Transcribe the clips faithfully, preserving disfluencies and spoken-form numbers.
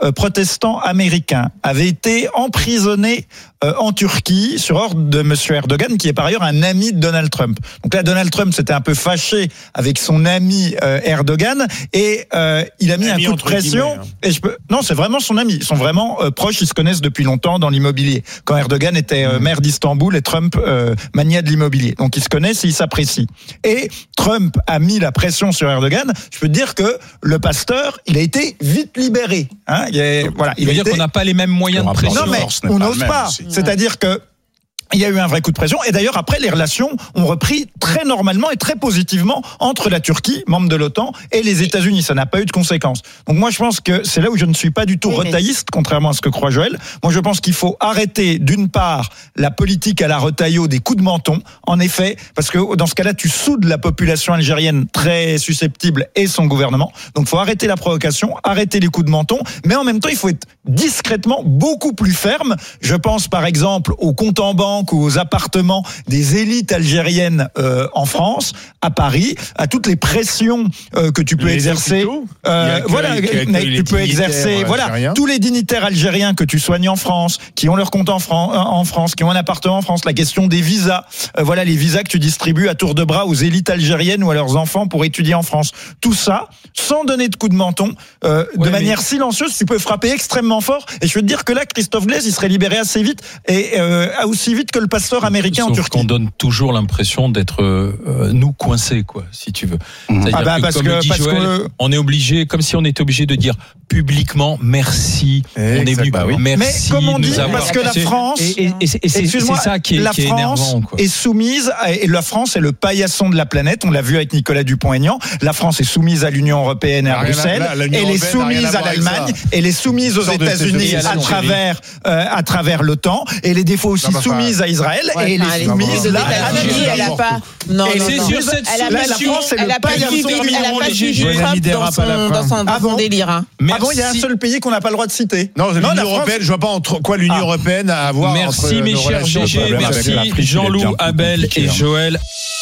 euh, protestants américains avaient été emprisonnés euh, en Turquie sur ordre de monsieur Erdogan, qui est par ailleurs un ami de Donald Trump. Donc là, Donald Trump s'était un peu fâché avec son ami euh, Erdogan et euh, il a mis ami un coup de pression. Hein. Et je peux... Non, c'est vraiment son ami. Ils sont vraiment euh, proches, ils se connaissent depuis longtemps dans l'immobilier. Quand Erdogan était euh, maire d'Istanbul et Trump euh, maniait de l'immobilier. Donc ils se connaissent et ils s'apprécient. Et Trump a mis la pression sur Erdogan. Je peux te dire que le pasteur, il a été vite libéré. Hein, il a, voilà, il veut a dire été... qu'on n'a pas les mêmes moyens de pression. Non, mais on n'ose pas. Aussi. C'est-à-dire que il y a eu un vrai coup de pression et d'ailleurs après les relations ont repris très normalement et très positivement entre la Turquie, membre de l'OTAN, et les États-Unis. Ça n'a pas eu de conséquences. Donc moi je pense que c'est là où je ne suis pas du tout oui, retailliste, mais... contrairement à ce que croit Joël. Moi je pense qu'il faut arrêter d'une part la politique à la Retailleau des coups de menton, en effet, parce que dans ce cas-là tu soudes la population algérienne très susceptible et son gouvernement. Donc il faut arrêter la provocation, arrêter les coups de menton, mais en même temps il faut être discrètement beaucoup plus ferme. Je pense par exemple aux comptes en banque ou aux appartements des élites algériennes euh, en France, à Paris, à toutes les pressions euh, que tu peux les exercer. Euh, voilà, que, que tu peux exercer. Voilà, algériens. Tous les dignitaires algériens que tu soignes en France, qui ont leur compte en, Fran- en France, qui ont un appartement en France. La question des visas. Euh, voilà, les visas que tu distribues à tour de bras aux élites algériennes ou à leurs enfants pour étudier en France. Tout ça, sans donner de coup de menton, euh, ouais, de manière mais... silencieuse, tu peux frapper extrêmement fort. Et je veux te dire que là, Christophe Glaise, il serait libéré assez vite et euh, aussi vite que le pasteur américain Sauf en Turquie. Qu'on donne toujours l'impression d'être euh, nous coincés, quoi, si tu veux. Mmh. Ah bah que, parce comme que, dit parce Joël, que on est obligé, comme si on était obligé de dire publiquement merci. Et on est venu, bah oui. merci. Mais comme on dit, avoir, parce que la France, et, et, et, et c'est, c'est ça qui est, la qui est France énervant, quoi. est soumise, à, et la France est le paillasson de la planète. On l'a vu avec Nicolas Dupont-Aignan. La France est soumise à l'Union européenne et à Bruxelles. Elle est soumise à l'Allemagne. Elle est soumise aux États-Unis à travers euh, à travers l'OTAN. Et elle est des fois aussi soumise à Israël. Et elle est soumise là à l'Algérie. Elle a pas. Non, et non, c'est non. sur cette la France est le paillasson de l'Union dans son, dans son, dans son délire. Hein. Ah bon, il y a un seul pays qu'on n'a pas le droit de citer. Non, l'Union européenne, je vois pas entre quoi l'Union ah. européenne a à voir. Merci mes chers G G, merci Jean-Loup, Abel et Joël.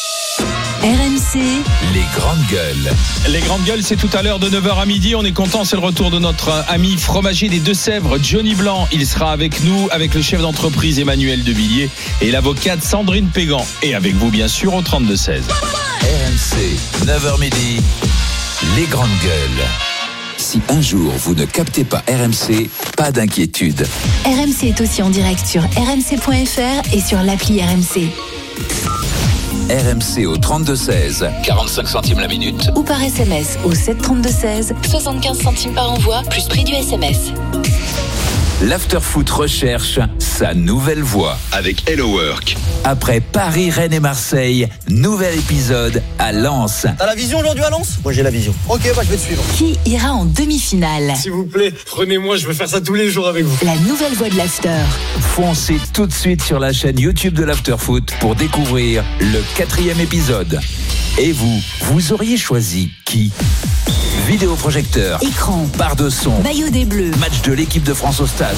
R M C, les grandes gueules. Les grandes gueules, c'est tout à l'heure de neuf heures à midi. On est content, c'est le retour de notre ami fromager des Deux-Sèvres, Johnny Blanc. Il sera avec nous, avec le chef d'entreprise Emmanuel Devilliers et l'avocate Sandrine Pégan. Et avec vous, bien sûr, au trente-deux seize. R M C, neuf heures midi, les grandes gueules. Si un jour vous ne captez pas R M C, pas d'inquiétude. R M C est aussi en direct sur r m c point f r et sur l'appli R M C. R M C au trente-deux seize, quarante-cinq centimes la minute. Ou par S M S au sept trente-deux seize, soixante-quinze centimes par envoi, plus prix du S M S. L'Afterfoot recherche sa nouvelle voix avec Hello Work. Après Paris, Rennes et Marseille, nouvel épisode à Lens. T'as la vision aujourd'hui à Lens ? Moi j'ai la vision. Ok, bah je vais te suivre. Qui ira en demi-finale ? S'il vous plaît, prenez-moi, je veux faire ça tous les jours avec vous. La nouvelle voix de l'After. Foncez tout de suite sur la chaîne YouTube de l'Afterfoot pour découvrir le quatrième épisode. Et vous, vous auriez choisi qui ? Vidéoprojecteur, écran, barre de son, maillot des Bleus, match de l'équipe de France au stade.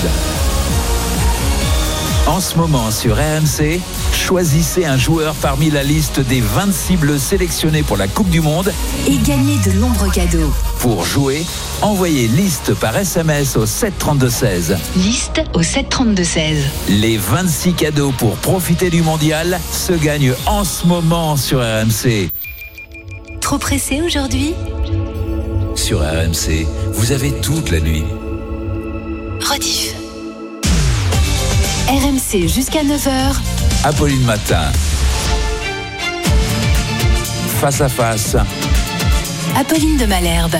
En ce moment sur R M C, choisissez un joueur parmi la liste des vingt-six bleus sélectionnés pour la Coupe du Monde et gagnez de nombreux cadeaux. Pour jouer, envoyez liste par S M S au sept trente-deux seize. Liste au sept trente-deux seize. Les vingt-six cadeaux pour profiter du mondial se gagnent en ce moment sur R M C. Trop pressé aujourd'hui ? Sur R M C, vous avez toute la nuit. Rediff. R M C jusqu'à neuf heures. Apolline Matin. Face à face. Apolline de Malherbe.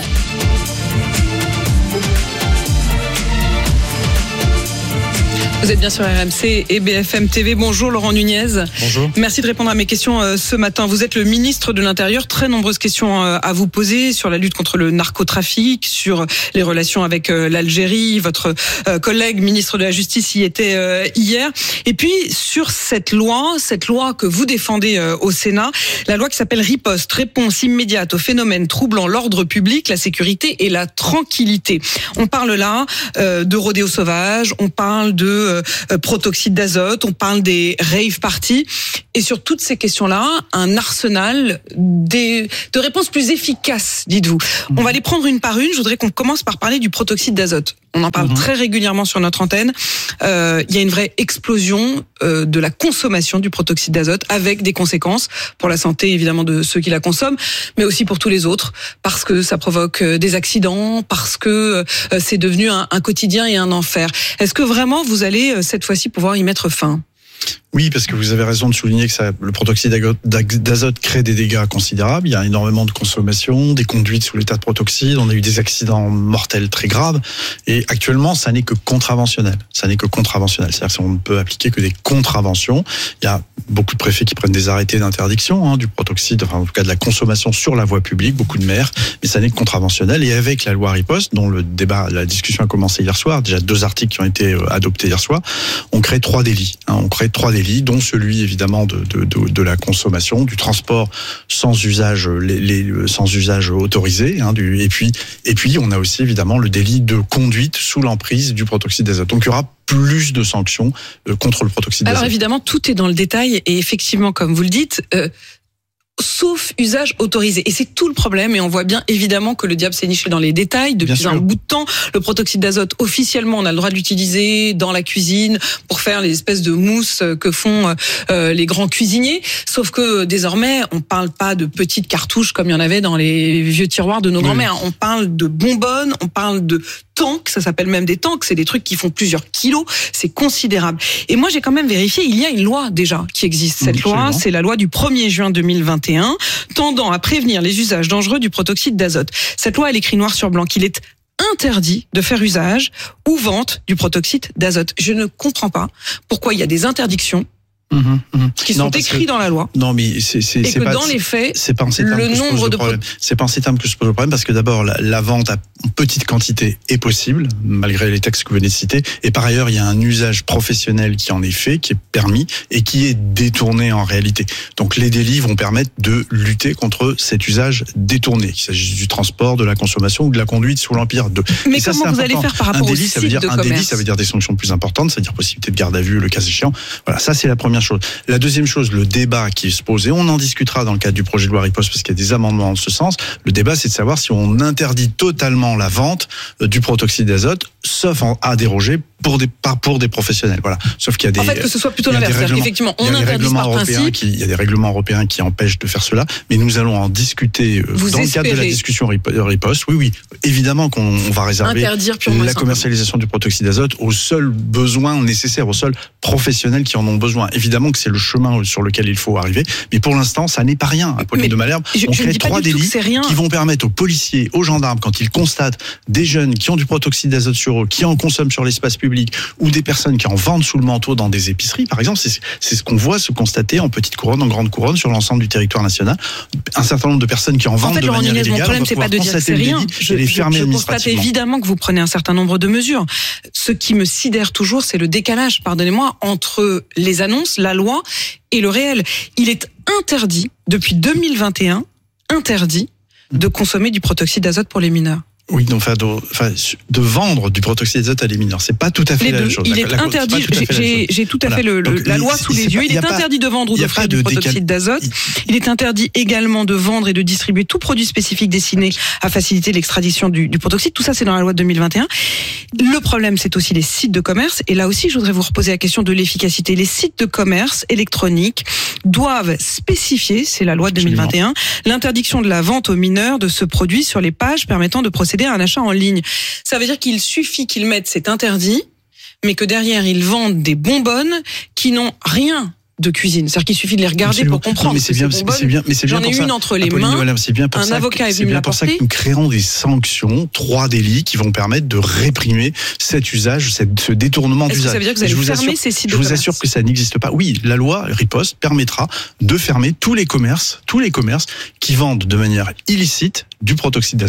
Vous êtes bien sur R M C et B F M T V. Bonjour Laurent Nunez. Bonjour. Merci de répondre à mes questions euh, ce matin. Vous êtes le ministre de l'Intérieur. Très nombreuses questions euh, à vous poser sur la lutte contre le narcotrafic, sur les relations avec euh, l'Algérie. Votre euh, collègue ministre de la Justice y était euh, hier. Et puis sur cette loi, cette loi que vous défendez euh, au Sénat, la loi qui s'appelle Riposte, réponse immédiate aux phénomènes troublant l'ordre public, la sécurité et la tranquillité. On parle là euh, de rodéo sauvage, on parle de euh, protoxyde d'azote, on parle des rave parties. Et sur toutes ces questions-là, un arsenal des, de réponses plus efficaces, dites-vous. Mmh. On va les prendre une par une. Je voudrais qu'on commence par parler du protoxyde d'azote. On en parle mmh. très régulièrement sur notre antenne. Euh, il y a une vraie explosion euh, de la consommation du protoxyde d'azote avec des conséquences pour la santé, évidemment, de ceux qui la consomment, mais aussi pour tous les autres, parce que ça provoque des accidents, parce que euh, c'est devenu un, un quotidien et un enfer. Est-ce que vraiment vous allez, cette fois-ci, pouvoir y mettre fin ? Oui, parce que vous avez raison de souligner que ça, le protoxyde d'azote crée des dégâts considérables. Il y a énormément de consommation, des conduites sous l'état de protoxyde. On a eu des accidents mortels très graves. Et actuellement, ça n'est que contraventionnel. Ça n'est que contraventionnel. C'est-à-dire qu'on ne peut appliquer que des contraventions. Il y a beaucoup de préfets qui prennent des arrêtés d'interdiction hein, du protoxyde, enfin en tout cas de la consommation sur la voie publique, beaucoup de maires. Mais ça n'est que contraventionnel. Et avec la loi Riposte, dont le débat, la discussion a commencé hier soir, déjà deux articles qui ont été adoptés hier soir, on crée trois délits. Hein, on crée trois délits, dont celui évidemment de, de, de, de la consommation, du transport sans usage, les, les, sans usage autorisé, hein, du, et puis et puis on a aussi évidemment le délit de conduite sous l'emprise du protoxyde d'azote. Donc il y aura plus de sanctions euh, contre le protoxyde d'azote. Alors évidemment, tout est dans le détail et effectivement, comme vous le dites. Euh sauf usage autorisé. Et c'est tout le problème. Et on voit bien évidemment que le diable s'est niché dans les détails depuis un bout de temps. Le protoxyde d'azote, officiellement, on a le droit de l'utiliser dans la cuisine pour faire les espèces de mousses que font euh, les grands cuisiniers. Sauf que désormais, on parle pas de petites cartouches comme il y en avait dans les vieux tiroirs de nos oui. grands-mères. On parle de bonbonnes, on parle de tanks, ça s'appelle même des tanks, c'est des trucs qui font plusieurs kilos, c'est considérable. Et moi j'ai quand même vérifié, il y a une loi déjà qui existe. Cette Absolument. loi, c'est la loi du premier juin deux mille vingt et un, tendant à prévenir les usages dangereux du protoxyde d'azote. Cette loi, elle écrit noir sur blanc qu'il est interdit de faire usage ou vente du protoxyde d'azote. Je ne comprends pas pourquoi il y a des interdictions Mmh, mmh. qui sont non, écrits que, dans la loi. Non, mais c'est c'est et c'est que pas, dans les faits, c'est pas en ces termes le que nombre se pose de le problème. C'est pas en ces termes que se pose le problème parce que d'abord la, la vente à petite quantité est possible malgré les textes que vous venez de citer et par ailleurs il y a un usage professionnel qui en est fait, qui est permis et qui est détourné en réalité. Donc les délits vont permettre de lutter contre cet usage détourné, qu'il s'agisse du transport, de la consommation ou de la conduite sous l'empire de. Mais ça, comment vous allez faire par rapport un délit, au ça veut dire de un commerce. délit, ça veut dire des sanctions plus importantes, c'est-à-dire possibilité de garde à vue le cas échéant. Voilà, ça c'est la première chose. La deuxième chose, le débat qui se pose, et on en discutera dans le cadre du projet de loi Riposte parce qu'il y a des amendements en ce sens, le débat c'est de savoir si on interdit totalement la vente du protoxyde d'azote, sauf en, à déroger pour des, par, pour des professionnels. Voilà. Sauf qu'il y a des... En fait, que ce soit plutôt l'inverse. Effectivement, on interdit par principe. Qui, il y a des règlements européens qui empêchent de faire cela, mais nous allons en discuter Vous dans espérez. le cadre de la discussion Riposte. Oui, oui. Évidemment qu'on on va réserver la commercialisation du protoxyde d'azote aux seuls besoins nécessaires, aux seuls professionnels qui en ont besoin. Évidemment que c'est le chemin sur lequel il faut arriver, mais pour l'instant, ça n'est pas rien. Apolline de Malherbe, je, on je crée trois délits qui vont permettre aux policiers, aux gendarmes, quand ils constatent des jeunes qui ont du protoxyde d'azote sur eux, qui en consomment sur l'espace public, ou des personnes qui en vendent sous le manteau dans des épiceries, par exemple, c'est, c'est ce qu'on voit se constater en petite couronne, en grande couronne, sur l'ensemble du territoire national. Un certain nombre de personnes qui en vendent en fait, de manière illégale. Mon problème, c'est pas de dire que c'est rien. Je, je, je constate évidemment que vous prenez un certain nombre de mesures. Ce qui me sidère toujours, c'est le décalage, pardonnez-moi, entre les annonces, la loi et le réel. Il est interdit, depuis deux mille vingt et un, interdit de consommer du protoxyde d'azote pour les mineurs. Oui, donc, enfin, de, enfin, de vendre du protoxyde d'azote à des mineurs, c'est pas tout à fait les la deux. même chose. Il est la, interdit. La, j'ai, j'ai, j'ai tout à voilà. fait le, le, Donc, la loi sous les yeux. Il est pas, interdit de vendre ou d'offrir du protoxyde d'azote. Il est interdit également de vendre et de distribuer tout produit spécifique destiné à faciliter l'extradition du, du protoxyde. Tout ça, c'est dans la loi de deux mille vingt et un. Le problème, c'est aussi les sites de commerce. Et là aussi, je voudrais vous reposer la question de l'efficacité. Les sites de commerce électroniques doivent spécifier, c'est la loi de deux mille vingt et un, Absolument. L'interdiction de la vente aux mineurs de ce produit sur les pages permettant de procéder à un achat en ligne. Ça veut dire qu'il suffit qu'ils mettent c'est interdit, mais que derrière ils vendent des bonbonnes qui n'ont rien de cuisine. C'est-à-dire qu'il suffit de les regarder Absolument. pour comprendre. Non, mais c'est bien, bonbonnes, c'est bien, mais c'est bien j'en ai pour une ça. entre les Apolline mains. Malherbe, c'est bien pour un ça avocat que, est venu me l'apporter. C'est bien pour ça que nous créerons des sanctions, trois délits qui vont permettre de réprimer cet usage, cette, ce détournement Est-ce d'usage. Que ça veut dire que vous allez je vous fermer assure, ces sites de Je vous commerce. assure que ça n'existe pas. Oui, la loi Riposte permettra de fermer tous les commerces, tous les commerces qui vendent de manière illicite du protoxyde d'azote.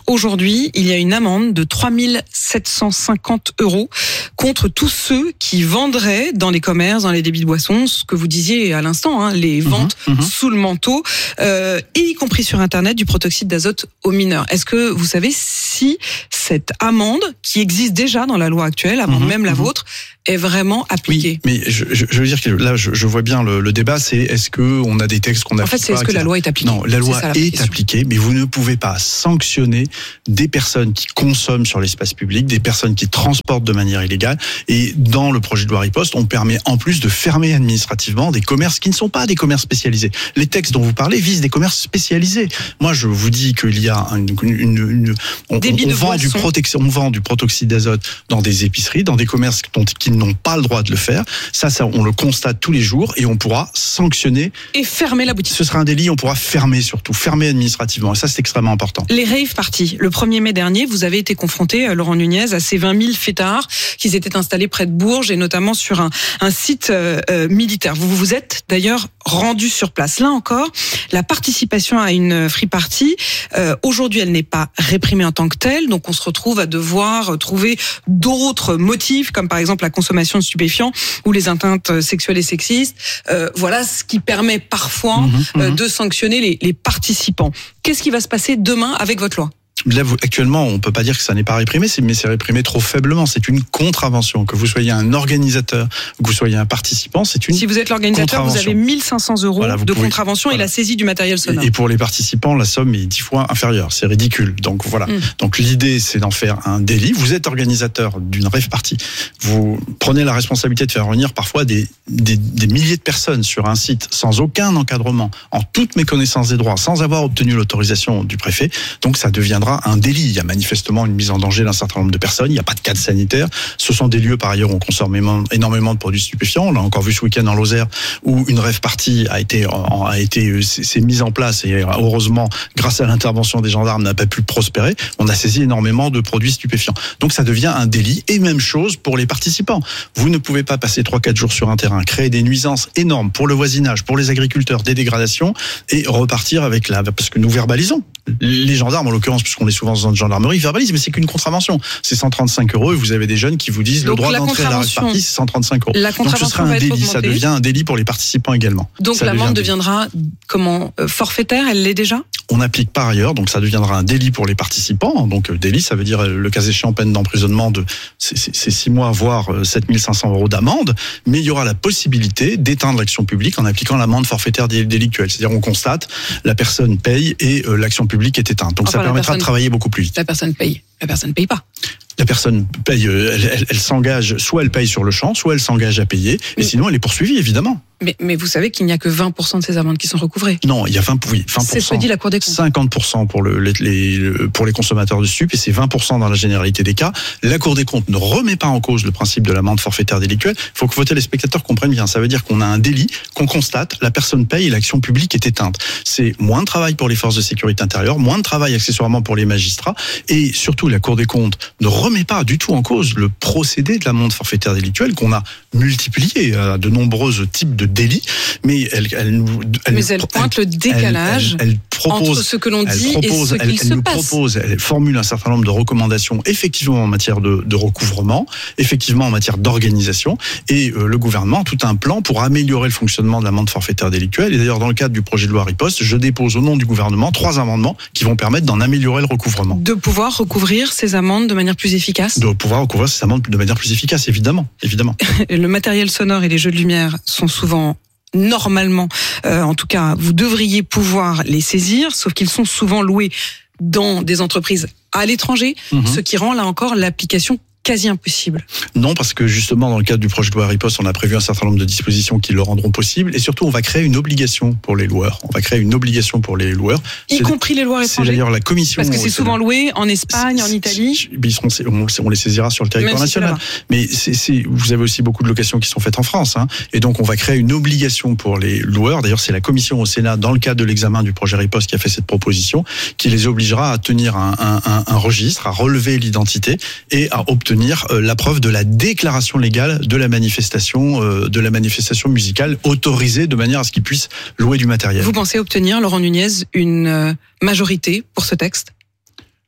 Aujourd'hui, il y a une amende de trois mille sept cent cinquante euros contre tous ceux qui vendraient dans les commerces, dans les débits de boissons, ce que vous disiez à l'instant, hein, les ventes mmh, mmh. sous le manteau, euh, et y compris sur Internet, du protoxyde d'azote aux mineurs. Est-ce que vous savez si cette amende, qui existe déjà dans la loi actuelle, avant mmh, même la mmh. vôtre, est vraiment appliquée? Oui, mais je, je, je veux dire que là, je, je vois bien le, le débat, c'est est-ce que on a des textes qu'on a. En fait, c'est est-ce que la loi est appliquée? Non, la loi est appliquée, mais vous ne pouvez pas sanctionner des personnes qui consomment sur l'espace public, des personnes qui transportent de manière illégale. Et dans le projet de loi Riposte, on permet en plus de fermer administrativement des commerces qui ne sont pas des commerces spécialisés. Les textes dont vous parlez visent des commerces spécialisés. Moi, je vous dis qu'il y a une, une, une on, on, on vend du protection, on vend du protoxyde d'azote dans des épiceries, dans des commerces dont, qui n'ont pas le droit de le faire. Ça, ça, on le constate tous les jours et on pourra sanctionner. Et fermer la boutique. Ce sera un délit, on pourra fermer surtout, fermer administrativement. Et ça, c'est extrêmement important. Les rave parties. Le premier mai dernier, vous avez été confronté, Laurent Nunez, à ces vingt mille fêtards qui s'étaient installés près de Bourges et notamment sur un, un site euh, militaire. Vous vous êtes d'ailleurs rendu sur place. Là encore, la participation à une free party, euh, aujourd'hui, elle n'est pas réprimée en tant que telle. Donc, on se retrouve à devoir trouver d'autres motifs, comme par exemple la consommation de stupéfiants ou les atteintes sexuelles et sexistes. Euh, voilà ce qui permet parfois mmh, mmh. Euh, de sanctionner les, les participants. Qu'est-ce qui va se passer demain avec votre loi ? Là, vous, actuellement, on peut pas dire que ça n'est pas réprimé, mais c'est réprimé trop faiblement. C'est une contravention. Que vous soyez un organisateur, que vous soyez un participant, c'est une. Si vous êtes l'organisateur, vous avez mille cinq cents euros voilà, de pouvez, contravention voilà. et la saisie du matériel sonore. Et pour les participants, la somme est dix fois inférieure. C'est ridicule. Donc voilà. Mmh. Donc l'idée, c'est d'en faire un délit. Vous êtes organisateur d'une rave party. Vous prenez la responsabilité de faire revenir parfois des, des, des milliers de personnes sur un site sans aucun encadrement, en toute méconnaissance des droits, sans avoir obtenu l'autorisation du préfet. Donc ça deviendra un délit. Il y a manifestement une mise en danger d'un certain nombre de personnes. Il n'y a pas de cadre sanitaire. Ce sont des lieux, par ailleurs, où on consomme énormément de produits stupéfiants. On l'a encore vu ce week-end en Lozère, où une rave party a été, a été, s'est mise en place et heureusement, grâce à l'intervention des gendarmes, n'a pas pu prospérer. On a saisi énormément de produits stupéfiants. Donc ça devient un délit. Et même chose pour les participants. Vous ne pouvez pas passer trois quatre jours sur un terrain, créer des nuisances énormes pour le voisinage, pour les agriculteurs, des dégradations, et repartir avec la, parce que nous verbalisons. Les gendarmes, en l'occurrence, puisqu'on est souvent dans une gendarmerie, verbalisent, mais c'est qu'une contravention. C'est cent trente-cinq euros et vous avez des jeunes qui vous disent donc le droit d'entrer à la rave party, c'est cent trente-cinq euros. La donc ce sera un délit, ça devient un délit pour les participants également. Donc l'amende deviendra comment euh, forfaitaire, elle l'est déjà ? On applique par ailleurs, donc ça deviendra un délit pour les participants. Donc délit, ça veut dire le cas échéant peine d'emprisonnement de c'est six mois, voire sept mille cinq cents euros d'amende. Mais il y aura la possibilité d'éteindre l'action publique en appliquant l'amende forfaitaire délictuelle. C'est-à-dire on constate, la personne paye et euh, l'action publique est éteinte. Donc enfin, ça permettra personne, de travailler beaucoup plus vite. La personne paye. La personne ne paye pas. La personne paye, elle, elle, elle s'engage, soit elle paye sur le champ, soit elle s'engage à payer, et oui. sinon elle est poursuivie, évidemment. Mais, mais vous savez qu'il n'y a que vingt pour cent de ces amendes qui sont recouvrées. Non, il y a vingt, oui, vingt pour cent. C'est ce que dit la Cour des comptes. cinquante pour cent pour, le, les, les, pour les consommateurs de stupes, et c'est vingt pour cent dans la généralité des cas. La Cour des comptes ne remet pas en cause le principe de l'amende forfaitaire délictuelle. Il faut que vos téléspectateurs comprennent bien. Ça veut dire qu'on a un délit, qu'on constate, la personne paye et l'action publique est éteinte. C'est moins de travail pour les forces de sécurité intérieure, moins de travail accessoirement pour les magistrats, et surtout la Cour des comptes ne remet pas du tout en cause le procédé de l'amende forfaitaire délictuelle qu'on a multiplié à de nombreux types de délits, mais elle, elle nous, elle, mais elle pointe elle, le décalage elle, elle, elle propose, entre ce que l'on dit propose, et ce qu'il se nous passe. Propose, elle formule un certain nombre de recommandations, effectivement en matière de, de recouvrement, effectivement en matière d'organisation, et euh, le gouvernement a tout un plan pour améliorer le fonctionnement de l'amende forfaitaire délictuelle. Et d'ailleurs, dans le cadre du projet de loi Riposte, je dépose au nom du gouvernement trois amendements qui vont permettre d'en améliorer le recouvrement. De pouvoir recouvrir ces amendes de manière plus efficace. De pouvoir recouvrir ces amendes de manière plus efficace, évidemment, évidemment. Le matériel sonore et les jeux de lumière sont souvent normalement, euh, en tout cas, vous devriez pouvoir les saisir, sauf qu'ils sont souvent loués dans des entreprises à l'étranger, mmh. ce qui rend là encore l'application quasi impossible. Non, parce que justement, dans le cadre du projet de loi Riposte, on a prévu un certain nombre de dispositions qui le rendront possible, et surtout, on va créer une obligation pour les loueurs. On va créer une obligation pour les loueurs. Y compris les loueurs étrangers. C'est d'ailleurs la commission. Parce que c'est souvent loué en Espagne, en Italie. Ils seront, on les saisira sur le territoire Même national. Si Mais c'est, c'est, vous avez aussi beaucoup de locations qui sont faites en France, hein. Et donc, on va créer une obligation pour les loueurs. D'ailleurs, c'est la commission au Sénat, dans le cadre de l'examen du projet Riposte, qui a fait cette proposition, qui les obligera à tenir un, un, un, un registre, à relever l'identité et à obtenir la preuve de la déclaration légale de la manifestation, euh, de la manifestation musicale autorisée de manière à ce qu'ils puissent louer du matériel. Vous pensez obtenir, Laurent Nunez, une majorité pour ce texte ?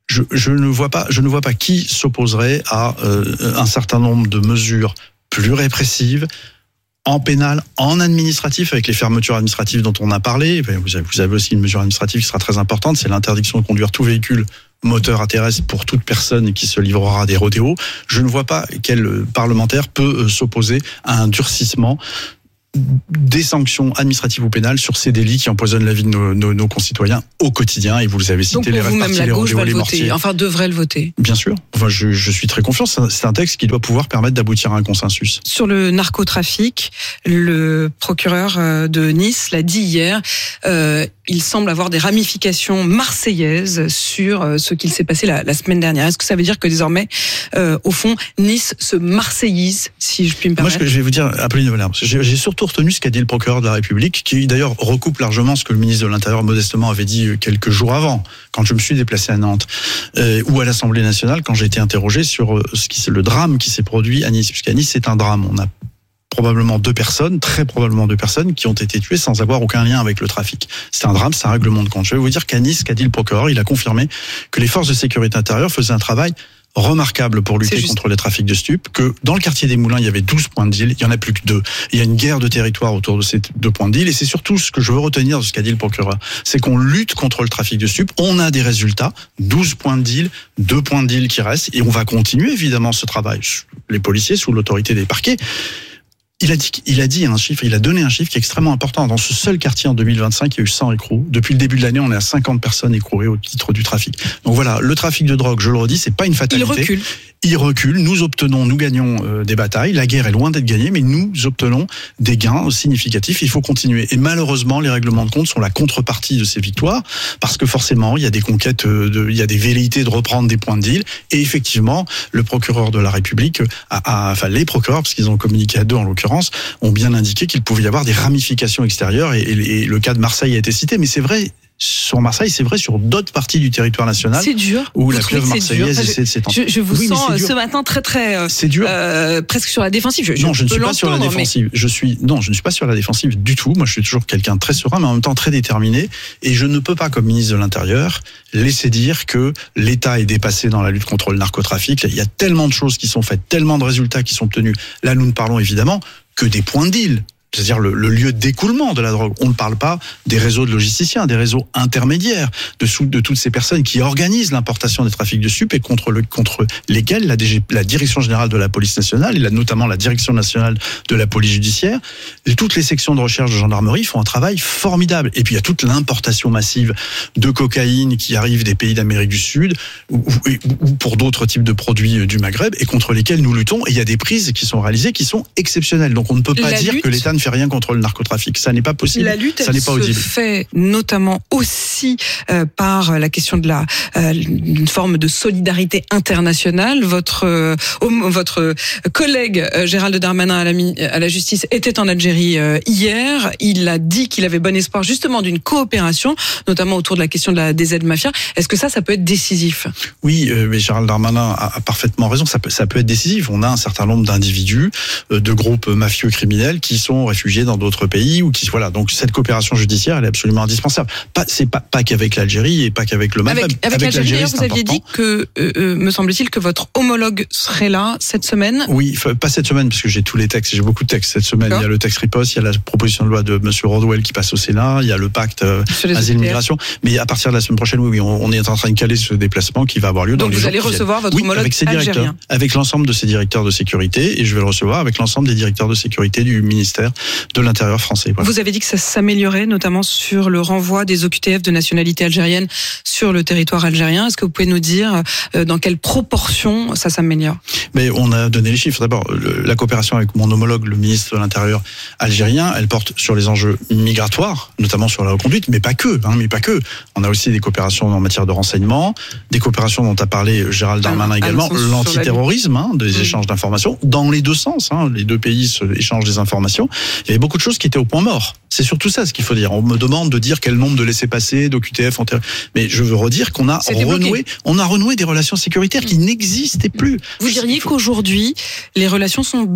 je, je ne vois pas, je ne vois pas qui s'opposerait à euh, un certain nombre de mesures plus répressives, en pénal, en administratif, avec les fermetures administratives dont on a parlé. Vous avez, vous avez aussi une mesure administrative qui sera très importante, c'est l'interdiction de conduire tout véhicule moteur à terrestre pour toute personne qui se livrera à des rodéos. Je ne vois pas quel parlementaire peut s'opposer à un durcissement des sanctions administratives ou pénales sur ces délits qui empoisonnent la vie de nos, nos, nos concitoyens au quotidien. Et vous les avez cités, les rêves-partis, les rodéos, les mortiers. Enfin, devrait le voter. Bien sûr. Enfin, je, je suis très confiant. C'est un texte qui doit pouvoir permettre d'aboutir à un consensus. Sur le narcotrafic, le procureur de Nice l'a dit hier, euh, il semble avoir des ramifications marseillaises sur ce qu'il s'est passé la, la semaine dernière. Est-ce que ça veut dire que désormais, euh, au fond, Nice se marseillise, si je puis me permettre? Moi, ce que je vais vous dire, Apolline de Valère, j'ai, j'ai surtout retenu ce qu'a dit le procureur de la République, qui d'ailleurs recoupe largement ce que le ministre de l'Intérieur modestement avait dit quelques jours avant, quand je me suis déplacé à Nantes, euh, ou à l'Assemblée nationale, quand j'ai été interrogé sur ce qui, le drame qui s'est produit à Nice. Puisqu'à Nice, c'est un drame. On a probablement deux personnes, très probablement deux personnes, qui ont été tuées sans avoir aucun lien avec le trafic. C'est un drame, c'est un règlement de compte. Je vais vous dire qu'à Nice, qu'a dit le procureur, il a confirmé que les forces de sécurité intérieure faisaient un travail remarquable pour lutter contre les trafics de stupes, que dans le quartier des Moulins, il y avait douze points de deal, il y en a plus que deux. Il y a une guerre de territoire autour de ces deux points de deal, et c'est surtout ce que je veux retenir de ce qu'a dit le procureur, c'est qu'on lutte contre le trafic de stupes, on a des résultats, douze points de deal, deux points de deal qui restent, et on va continuer évidemment ce travail. Les policiers, sous l'autorité des parquets, Il a dit, il a dit un chiffre, il a donné un chiffre qui est extrêmement important. Dans ce seul quartier en deux mille vingt-cinq, il y a eu cent écrous. Depuis le début de l'année, on est à cinquante personnes écrouées au titre du trafic. Donc voilà, le trafic de drogue, je le redis, c'est pas une fatalité. Il recule. Il recule. Nous obtenons, nous gagnons euh, des batailles. La guerre est loin d'être gagnée, mais nous obtenons des gains significatifs. Il faut continuer. Et malheureusement, les règlements de compte sont la contrepartie de ces victoires, parce que forcément, il y a des conquêtes, de, il y a des velléités de reprendre des points de deal. Et effectivement, le procureur de la République, a, a, enfin les procureurs, parce qu'ils ont communiqué à deux en l'occurrence, ont bien indiqué qu'il pouvait y avoir des ramifications extérieures. Et, et, et le cas de Marseille a été cité, mais c'est vrai. Sur Marseille, c'est vrai sur d'autres parties du territoire national. C'est dur. Où la pieuvre marseillaise essaie de s'étendre. Je, je vous oui, sens ce matin très très. C'est dur. Euh, presque sur la défensive. Je, non, je, je ne suis pas sur la mais... défensive. Je suis non, je ne suis pas sur la défensive du tout. Moi, je suis toujours quelqu'un de très serein, mais en même temps très déterminé. Et je ne peux pas, comme ministre de l'Intérieur, laisser dire que l'État est dépassé dans la lutte contre le narcotrafic. Il y a tellement de choses qui sont faites, tellement de résultats qui sont obtenus. Là, nous ne parlons évidemment que des points de deal. C'est-à-dire le, le lieu d'écoulement de la drogue. On ne parle pas des réseaux de logisticiens, des réseaux intermédiaires, de, sous, de toutes ces personnes qui organisent l'importation des trafics de stupes et contre, le, contre lesquels la, D G, la Direction Générale de la Police Nationale, et là, notamment la Direction Nationale de la Police Judiciaire, et toutes les sections de recherche de gendarmerie font un travail formidable. Et puis il y a toute l'importation massive de cocaïne qui arrive des pays d'Amérique du Sud ou, ou, ou pour d'autres types de produits du Maghreb et contre lesquels nous luttons. Et il y a des prises qui sont réalisées qui sont exceptionnelles. Donc on ne peut pas la dire lutte... que l'État ne fait rien contre le narcotrafic. Ça n'est pas possible. La lutte, ça n'est pas audible. Se fait notamment aussi euh, par la question de la euh, une forme de solidarité internationale. Votre euh, votre collègue euh, Gérald Darmanin à la, à la justice était en Algérie euh, hier. Il a dit qu'il avait bon espoir justement d'une coopération, notamment autour de la question de la D Z Mafia. Est-ce que ça, ça peut être décisif? Oui, euh, mais Gérald Darmanin a, a parfaitement raison. Ça peut, ça peut être décisif. On a un certain nombre d'individus, euh, de groupes mafieux criminels qui sont réfugiés dans d'autres pays ou qui voilà. Donc cette coopération judiciaire, elle est absolument indispensable. Pas, c'est pas pas qu'avec l'Algérie et pas qu'avec le Maghreb. Avec, avec, avec l'Algérie, l'Algérie vous aviez important. dit que, euh, me semble-t-il, que votre homologue serait là cette semaine. Oui, pas cette semaine parce que j'ai tous les textes. J'ai beaucoup de textes cette semaine. D'accord. Il y a le texte riposte, il y a la proposition de loi de Monsieur Rodwell qui passe au Sénat, il y a le pacte euh, asile-migration. Mais à partir de la semaine prochaine, oui, oui, on, on est en train de caler ce déplacement qui va avoir lieu. Donc dans vous les allez recevoir votre oui, homologue avec ses algérien. Directeurs, avec l'ensemble de ses directeurs de sécurité, et je vais le recevoir avec l'ensemble des directeurs de sécurité du ministère de l'Intérieur français. Voilà. Vous avez dit que ça s'améliorait, notamment sur le renvoi des O Q T F de nationalité algérienne sur le territoire algérien. Est-ce que vous pouvez nous dire euh, dans quelle proportion ça s'améliore? Mais on a donné les chiffres. D'abord, le, la coopération avec mon homologue, le ministre de l'Intérieur algérien, elle porte sur les enjeux migratoires, notamment sur la reconduite, mais pas que. Hein, mais pas que. On a aussi des coopérations en matière de renseignement, des coopérations dont a parlé Gérald Darmanin ah, également, ah, l'antiterrorisme, hein, des oui. échanges d'informations dans les deux sens. Hein, les deux pays se échangent des informations. Il y avait beaucoup de choses qui étaient au point mort. C'est surtout ça ce qu'il faut dire. On me demande de dire quel nombre de laissez-passer, d'O Q T F, mais je veux redire qu'on a C'était renoué, bloqué. on a renoué des relations sécuritaires qui n'existaient plus. Vous diriez qu'aujourd'hui, les relations sont bonnes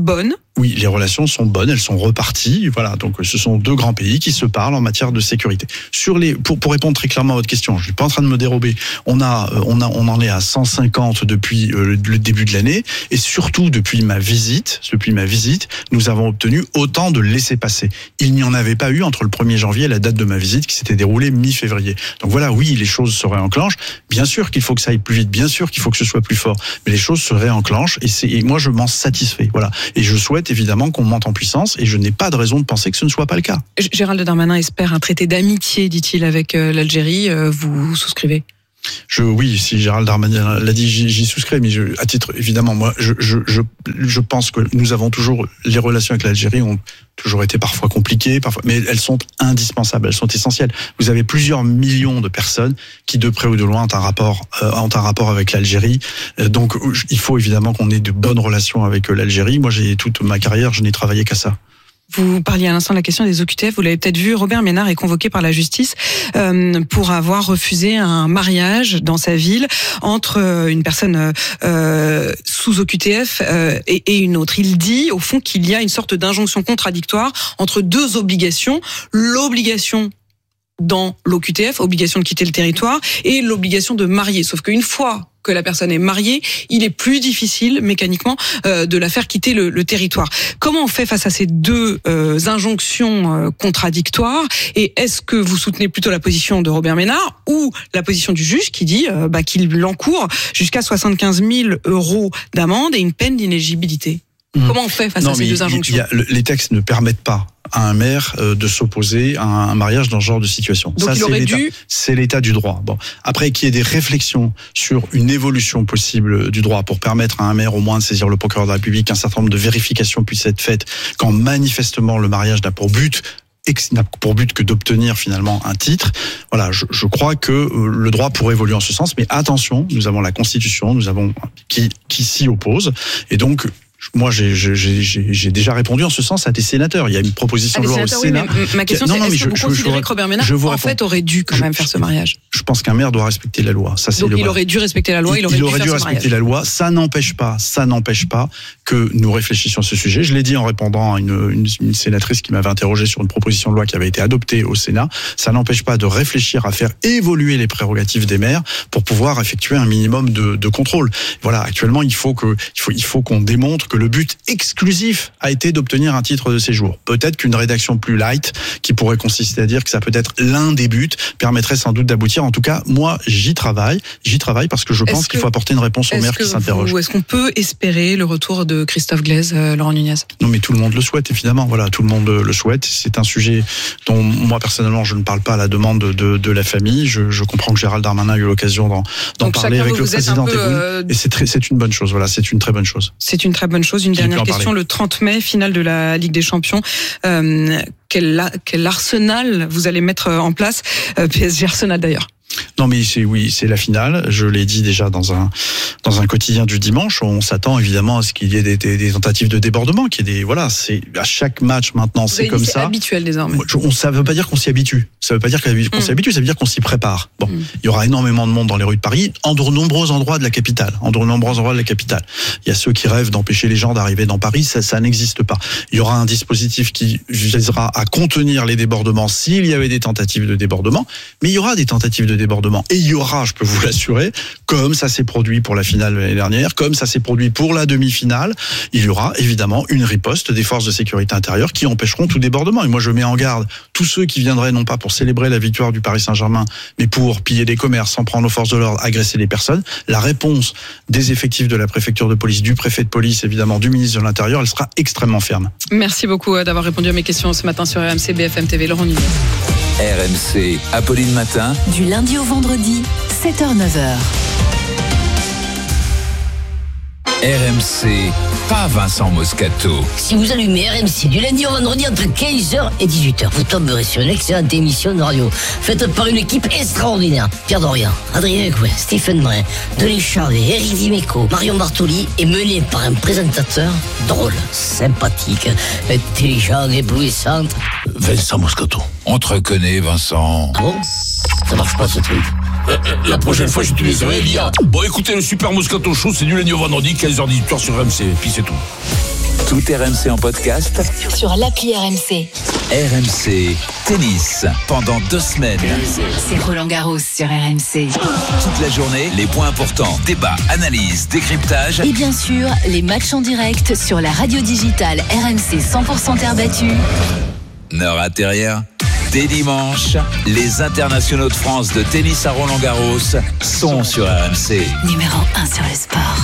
oui, les relations sont bonnes, elles sont reparties. Voilà, donc ce sont deux grands pays qui se parlent en matière de sécurité. Sur les, pour, pour répondre très clairement à votre question, je suis pas en train de me dérober. On a, on a, on en est à cent cinquante depuis le, le début de l'année, et surtout depuis ma visite, depuis ma visite, nous avons obtenu autant de laissez-passer. Il n'y en avait pas eu entre le premier janvier et la date de ma visite qui s'était déroulée mi-février. Donc voilà, oui, les choses se réenclenchent. Bien sûr qu'il faut que ça aille plus vite, bien sûr qu'il faut que ce soit plus fort, mais les choses se réenclenchent et c'est, et moi je m'en satisfais. Voilà, et je souhaite évidemment qu'on monte en puissance et je n'ai pas de raison de penser que ce ne soit pas le cas. Gérald Darmanin espère un traité d'amitié, dit-il, avec l'Algérie. Vous souscrivez ? Je, oui, si Gérald Darmanin l'a dit, j'y, j'y souscris, mais je, à titre, évidemment, moi, je, je, je, je pense que nous avons toujours, les relations avec l'Algérie ont toujours été parfois compliquées, parfois, mais elles sont indispensables, elles sont essentielles. Vous avez plusieurs millions de personnes qui, de près ou de loin, ont un rapport, euh, ont un rapport avec l'Algérie. Donc, il faut évidemment qu'on ait de bonnes relations avec l'Algérie. Moi, j'ai toute ma carrière, je n'ai travaillé qu'à ça. Vous parliez à l'instant de la question des O Q T F, vous l'avez peut-être vu, Robert Ménard est convoqué par la justice euh, pour avoir refusé un mariage dans sa ville entre une personne euh, sous O Q T F euh, et, et une autre. Il dit au fond qu'il y a une sorte d'injonction contradictoire entre deux obligations, l'obligation dans l'O Q T F, obligation de quitter le territoire, et l'obligation de marier. Sauf qu'une fois que la personne est mariée, il est plus difficile mécaniquement euh, de la faire quitter le, le territoire. Comment on fait face à ces deux euh, injonctions euh, contradictoires ? Et est-ce que vous soutenez plutôt la position de Robert Ménard ou la position du juge qui dit euh, bah, qu'il l'encourt jusqu'à soixante-quinze mille euros d'amende et une peine d'inéligibilité ? Mmh. Comment on fait face non, à ces deux injonctions ? Il y a, les textes ne permettent pas à un maire euh, de s'opposer à un mariage dans ce genre de situation. Donc ça, il c'est aurait l'état, dû... c'est l'état du droit. Bon, après qu'il y ait des réflexions sur une évolution possible du droit pour permettre à un maire au moins de saisir le procureur de la République, qu'un certain nombre de vérifications puissent être faites quand manifestement le mariage n'a pour but n'a pour but que d'obtenir finalement un titre. Voilà, je, je crois que le droit pourrait évoluer en ce sens, mais attention, nous avons la Constitution, nous avons qui qui s'y oppose, et donc moi, j'ai, j'ai, j'ai, j'ai déjà répondu en ce sens à des sénateurs. Il y a une proposition ah, de loi au Sénat. Oui, ma question, qui... c'est, non, non, est-ce je, que vous je, considérez je, que Robert Ménard, en fait, aurait dû quand je, même faire ce mariage ? Je pense qu'un maire doit respecter la loi. Ça, c'est Donc, le il aurait dû respecter la loi, il, il aurait, il dû, aurait faire dû ce respecter mariage. la loi. Ça n'empêche pas, ça n'empêche pas que nous réfléchissions à ce sujet. Je l'ai dit en répondant à une, une, une sénatrice qui m'avait interrogé sur une proposition de loi qui avait été adoptée au Sénat. Ça n'empêche pas de réfléchir à faire évoluer les prérogatives des maires pour pouvoir effectuer un minimum de, de contrôle. Voilà, actuellement, il faut que, il faut, il faut qu'on démontre que le but exclusif a été d'obtenir un titre de séjour. Peut-être qu'une rédaction plus light, qui pourrait consister à dire que ça peut être l'un des buts, permettrait sans doute d'aboutir. En tout cas, moi, j'y travaille. J'y travaille parce que je pense qu'il faut apporter une réponse aux maires qui s'interrogent. Est-ce qu'on peut espérer le retour de Christophe Glaise, euh, Laurent Nunez ? Non, mais tout le monde le souhaite, évidemment. Voilà, tout le monde le souhaite. C'est un sujet dont moi, personnellement, je ne parle pas à la demande de, de, de la famille. Je, je comprends que Gérald Darmanin a eu l'occasion d'en, d'en parler avec le président Tebboune. Euh... Et c'est, très, c'est une bonne chose. Voilà, c'est une très bonne chose. C'est une très bonne chose. Une dernière question. Le trente mai, finale de la Ligue des Champions. Euh, quel, quel arsenal vous allez mettre en place, euh, P S G Arsenal d'ailleurs? Non, mais c'est oui, c'est la finale. Je l'ai dit déjà dans un dans un quotidien du dimanche. On s'attend évidemment à ce qu'il y ait des, des, des tentatives de débordement, qu'il y ait des voilà. C'est à chaque match maintenant, vous c'est comme c'est ça. C'est habituel désormais. On, ça veut pas dire qu'on s'y habitue. Ça veut pas dire qu'on mmh. s'y habitue. Ça veut dire qu'on s'y prépare. Bon, mmh. il y aura énormément de monde dans les rues de Paris, en de nombreux endroits de la capitale, en de nombreux endroits de la capitale. Il y a ceux qui rêvent d'empêcher les gens d'arriver dans Paris. Ça, ça n'existe pas. Il y aura un dispositif qui visera à contenir les débordements s'il y avait des tentatives de débordement. Mais il y aura des tentatives de débordement. Et il y aura, je peux vous l'assurer, comme ça s'est produit pour la finale de l'année dernière, comme ça s'est produit pour la demi-finale, il y aura évidemment une riposte des forces de sécurité intérieure qui empêcheront tout débordement. Et moi, je mets en garde tous ceux qui viendraient non pas pour célébrer la victoire du Paris Saint-Germain, mais pour piller des commerces, s'en prendre aux forces de l'ordre, agresser les personnes. La réponse des effectifs de la préfecture de police, du préfet de police, évidemment, du ministre de l'Intérieur, elle sera extrêmement ferme. Merci beaucoup d'avoir répondu à mes questions ce matin sur R M C B F M T V. Laurent Nunez. R M C, Apolline Matin. Du lundi au vendredi, sept heures neuf heures. R M C, pas Vincent Moscato. Si vous allumez R M C du lundi au vendredi entre quinze heures et dix-huit heures, vous tomberez sur une excellente émission de radio faite par une équipe extraordinaire. Pierre Dorian, Adrien Couet, Stephen Brun, Denis Charvet, Éric Dimeco, Marion Bartoli est menée par un présentateur drôle, sympathique, intelligent, éblouissant. Vincent Moscato. On te reconnaît, Vincent. Ah bon ? Ça marche pas ce truc. La prochaine fois, j'utiliserai l'I A. Bon, écoutez, le Super Moscato Show, c'est du lundi au vendredi, quinze heures dix-huit heures sur R M C, et puis c'est tout. Tout R M C en podcast sur l'appli R M C. R M C Tennis, pendant deux semaines. C'est Roland Garros sur R M C. Toute la journée, les points importants, débats, analyses, décryptage. Et bien sûr, les matchs en direct sur la radio digitale R M C cent pour cent terre battue. Ne ratez rien. Dès dimanche, les internationaux de France de tennis à Roland Garros sont sur R M C. Numéro un sur le sport.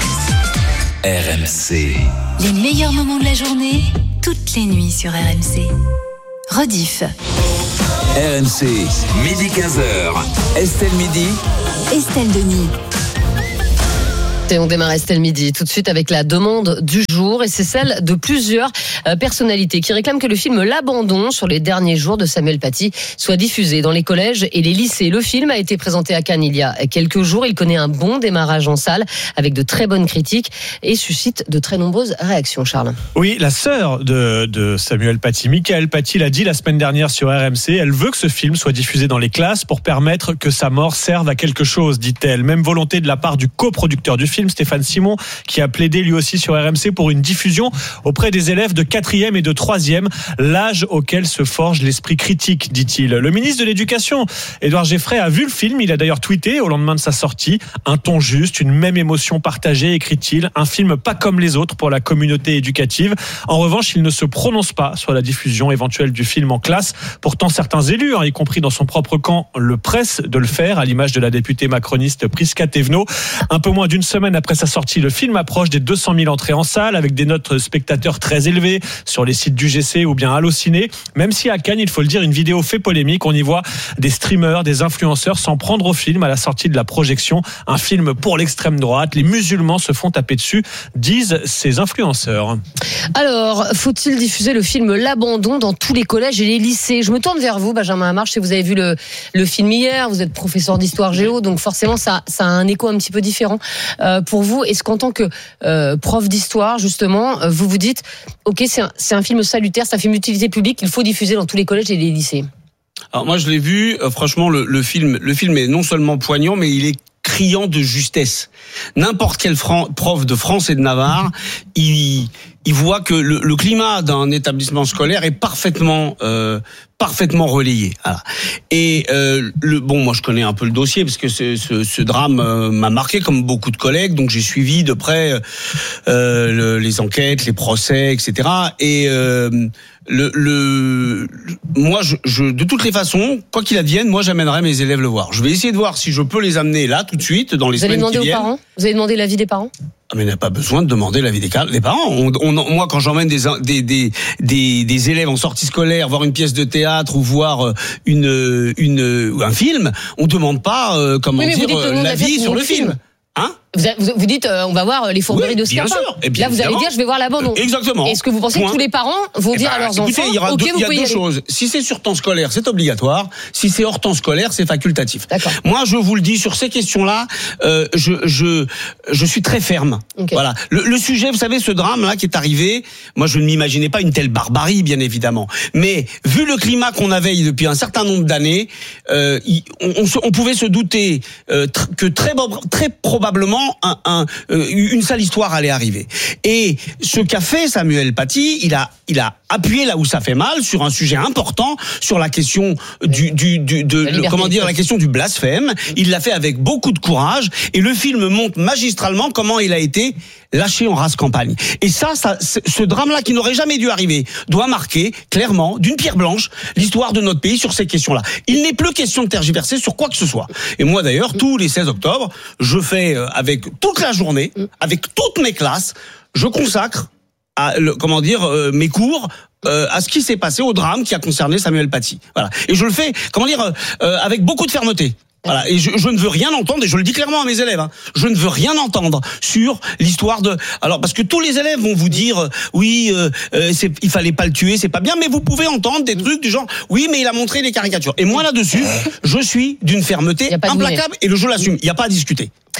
R M C. Les meilleurs moments de la journée, toutes les nuits sur R M C. Rediff. R M C, midi quinze heures. Estelle Midi. Estelle Denis. Et on démarre Estelle Midi tout de suite avec la demande du jour et c'est celle de plusieurs euh, personnalités qui réclament que le film L'Abandon sur les derniers jours de Samuel Paty soit diffusé dans les collèges et les lycées. Le film a été présenté à Cannes il y a quelques jours. Il connaît un bon démarrage en salle avec de très bonnes critiques et suscite de très nombreuses réactions. Charles. Oui, la sœur de, de Samuel Paty, Michael Paty, l'a dit la semaine dernière sur R M C. Elle veut que ce film soit diffusé dans les classes pour permettre que sa mort serve à quelque chose, dit-elle. Même volonté de la part du coproducteur du film, Stéphane Simon, qui a plaidé lui aussi sur R M C pour une diffusion auprès des élèves de quatrième et de troisième, l'âge auquel se forge l'esprit critique, dit-il. Le ministre de l'Éducation, Édouard Geffray, a vu le film. Il a d'ailleurs tweeté au lendemain de sa sortie: un ton juste, une même émotion partagée, écrit-il. Un film pas comme les autres pour la communauté éducative. En revanche, il ne se prononce pas sur la diffusion éventuelle du film en classe. Pourtant, certains élus, hein, y compris dans son propre camp, le pressent de le faire, à l'image de la députée macroniste Prisca Thévenot. Un peu moins d'une semaine après sa sortie, le film approche des deux cent mille entrées en salle avec des notes spectateurs très élevées sur les sites du G C ou bien Allociné. Même si à Cannes, il faut le dire, une vidéo fait polémique. On y voit des streamers, des influenceurs s'en prendre au film à la sortie de la projection. Un film pour l'extrême droite. Les musulmans se font taper dessus, disent ces influenceurs. Alors, faut-il diffuser le film L'Abandon dans tous les collèges et les lycées ? Je me tourne vers vous, Benjamin Hamarche. Si vous avez vu le, le film hier, vous êtes professeur d'histoire géo, donc forcément ça, ça a un écho un petit peu différent euh, pour vous. Est-ce qu'en tant que euh, prof d'histoire, justement, vous vous dites, ok, c'est un, c'est un film salutaire, c'est un film d'utilité publique, il faut diffuser dans tous les collèges et les lycées? Alors moi je l'ai vu, euh, franchement le, le film, le film est non seulement poignant, mais il est criant de justesse. N'importe quel fran- prof de France et de Navarre, il, il voit que le, le climat d'un établissement scolaire est parfaitement, euh, parfaitement relayé. Voilà. Et euh, le, bon, moi je connais un peu le dossier parce que ce, ce, ce drame euh, m'a marqué comme beaucoup de collègues, donc j'ai suivi de près euh, le, les enquêtes, les procès, et cetera. Et euh, le, le, moi, je, je, de toutes les façons, quoi qu'il advienne, moi j'amènerai mes élèves le voir. Je vais essayer de voir si je peux les amener là tout de suite dans les Vous semaines qui viennent. Vous allez demander aux parents ? Vous avez demandé l'avis des parents ? Ah, mais il n'y a pas besoin de demander l'avis des, des parents. On, on, moi, quand j'emmène des, des, des, des, des élèves en sortie scolaire voir une pièce de théâtre ou voir une, une, un film, on ne demande pas euh, comment oui, dire l'avis sur le film. film. Hein ? Vous, vous dites, euh, on va voir les fourberies oui, de Scapin. Là, vous allez dire, je vais voir L'Abandon. Exactement. Est-ce que vous pensez Point. que tous les parents vont eh dire ben, à leurs écoutez, enfants, il y aura ok, deux, vous il y a pouvez deux y aller. choses. Si c'est sur temps scolaire, c'est obligatoire. Si c'est hors temps scolaire, c'est facultatif. D'accord. Moi, je vous le dis, sur ces questions-là, euh, je, je, je suis très ferme. Okay. Voilà. Le, le sujet, vous savez, ce drame-là qui est arrivé, moi, je ne m'imaginais pas une telle barbarie, bien évidemment. Mais, vu le climat qu'on avait depuis un certain nombre d'années, euh, on, on, on pouvait se douter euh, tr- que très, très probablement un, un une sale histoire allait arriver. Et ce qu'a fait Samuel Paty, il a, il a appuyé là où ça fait mal sur un sujet important, sur la question du, du, du de, le, comment dire, la question du blasphème. Il l'a fait avec beaucoup de courage et le film montre magistralement comment il a été lâché en rase campagne. Et ça, ça, ce drame-là qui n'aurait jamais dû arriver doit marquer clairement d'une pierre blanche l'histoire de notre pays sur ces questions-là. Il n'est plus question de tergiverser sur quoi que ce soit. Et moi d'ailleurs, tous les seize octobre, je fais avec toute la journée, avec toutes mes classes, je consacre à le, comment dire euh, mes cours euh, à ce qui s'est passé, au drame qui a concerné Samuel Paty. Voilà. Et je le fais, comment dire, euh, avec beaucoup de fermeté. Voilà. Et je, je ne veux rien entendre, et je le dis clairement à mes élèves, hein, je ne veux rien entendre sur l'histoire de... Alors, parce que tous les élèves vont vous dire, euh, oui, euh, euh, c'est, il fallait pas le tuer, c'est pas bien, mais vous pouvez entendre des trucs du genre, oui, mais il a montré des caricatures. Et moi, là-dessus, je suis d'une fermeté implacable, et le je l'assume, il n'y a pas à discuter.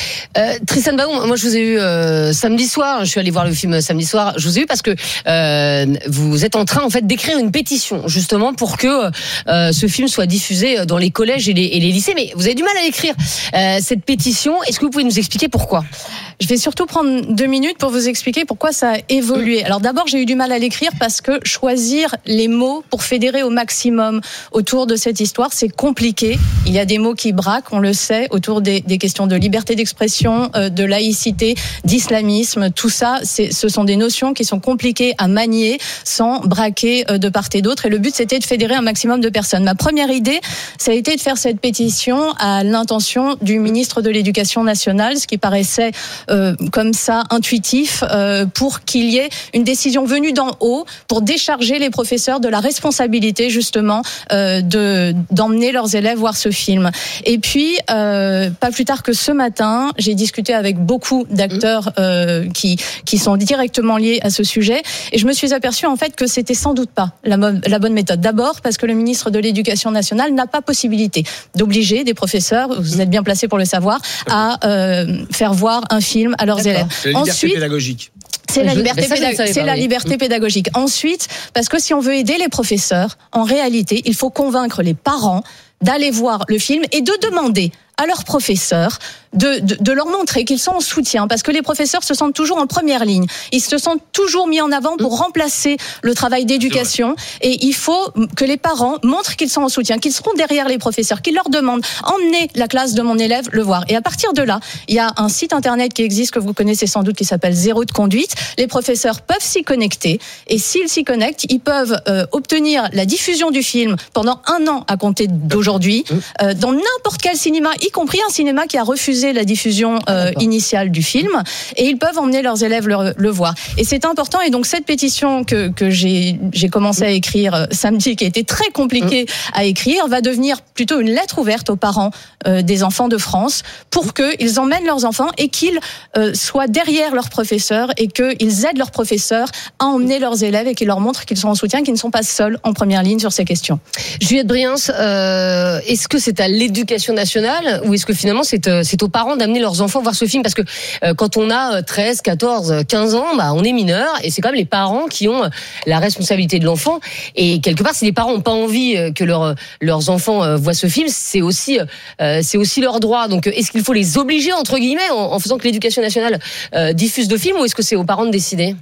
Euh, Tristan Baum, moi je vous ai eu euh, samedi soir, je suis allé voir le film samedi soir, je vous ai eu parce que euh, vous êtes en train en fait d'écrire une pétition justement pour que euh, ce film soit diffusé dans les collèges et les, et les lycées, mais vous avez du mal à écrire euh, cette pétition, est-ce que vous pouvez nous expliquer pourquoi ? Je vais surtout prendre deux minutes pour vous expliquer pourquoi ça a évolué. Alors d'abord, j'ai eu du mal à l'écrire parce que choisir les mots pour fédérer au maximum autour de cette histoire, c'est compliqué. Il y a des mots qui braquent, on le sait, autour des, des questions de liberté d'expression, euh, de laïcité, d'islamisme. Tout ça, c'est, ce sont des notions qui sont compliquées à manier sans braquer euh, de part et d'autre. Et le but, c'était de fédérer un maximum de personnes. Ma première idée, ça a été de faire cette pétition à l'intention du ministre de l'Éducation nationale, ce qui paraissait Euh, comme ça, intuitif, euh, pour qu'il y ait une décision venue d'en haut pour décharger les professeurs de la responsabilité, justement, euh, de, d'emmener leurs élèves voir ce film. Et puis, euh, pas plus tard que ce matin, j'ai discuté avec beaucoup d'acteurs euh, qui, qui sont directement liés à ce sujet, et je me suis aperçue, en fait, que c'était sans doute pas la, mo- la bonne méthode. D'abord, parce que le ministre de l'Éducation nationale n'a pas possibilité d'obliger des professeurs, vous êtes bien placés pour le savoir, à euh, faire voir un film à leurs D'accord. élèves. C'est la liberté Ensuite, pédagogique. C'est la liberté, ça, pédag- c'est la liberté pédagogique. Ensuite, parce que si on veut aider les professeurs, en réalité, il faut convaincre les parents d'aller voir le film et de demander à leurs professeurs de, de, de leur montrer qu'ils sont en soutien, parce que les professeurs se sentent toujours en première ligne. Ils se sentent toujours mis en avant pour remplacer le travail d'éducation, et il faut que les parents montrent qu'ils sont en soutien, qu'ils seront derrière les professeurs, qu'ils leur demandent « emmenez la classe de mon élève le voir ». Et à partir de là, il y a un site internet qui existe, que vous connaissez sans doute, qui s'appelle Zéro de conduite. Les professeurs peuvent s'y connecter, et s'ils s'y connectent, ils peuvent euh, obtenir la diffusion du film pendant un an à compter d'aujourd'hui, euh, dans n'importe quel cinéma, y compris un cinéma qui a refusé la diffusion euh, initiale du film, et ils peuvent emmener leurs élèves le, le voir. Et c'est important, et donc cette pétition que, que j'ai, j'ai commencé à écrire euh, samedi, qui a été très compliquée à écrire, va devenir plutôt une lettre ouverte aux parents euh, des enfants de France, pour qu'ils emmènent leurs enfants et qu'ils euh, soient derrière leurs professeurs, et qu'ils aident leurs professeurs à emmener leurs élèves, et qu'ils leur montrent qu'ils sont en soutien, qu'ils ne sont pas seuls en première ligne sur ces questions. Juliette Briens, euh, est-ce que c'est à l'Éducation nationale, ou est-ce que finalement c'est, euh, c'est aux parents d'amener leurs enfants voir ce film? Parce que euh, quand on a treize, quatorze, quinze ans, bah, on est mineur, et c'est quand même les parents qui ont la responsabilité de l'enfant. Et quelque part, si les parents n'ont pas envie que leur, leurs enfants euh, voient ce film, c'est aussi, euh, c'est aussi leur droit. Donc est-ce qu'il faut les obliger, entre guillemets, en, en faisant que l'Éducation nationale euh, diffuse le film, ou est-ce que c'est aux parents de décider?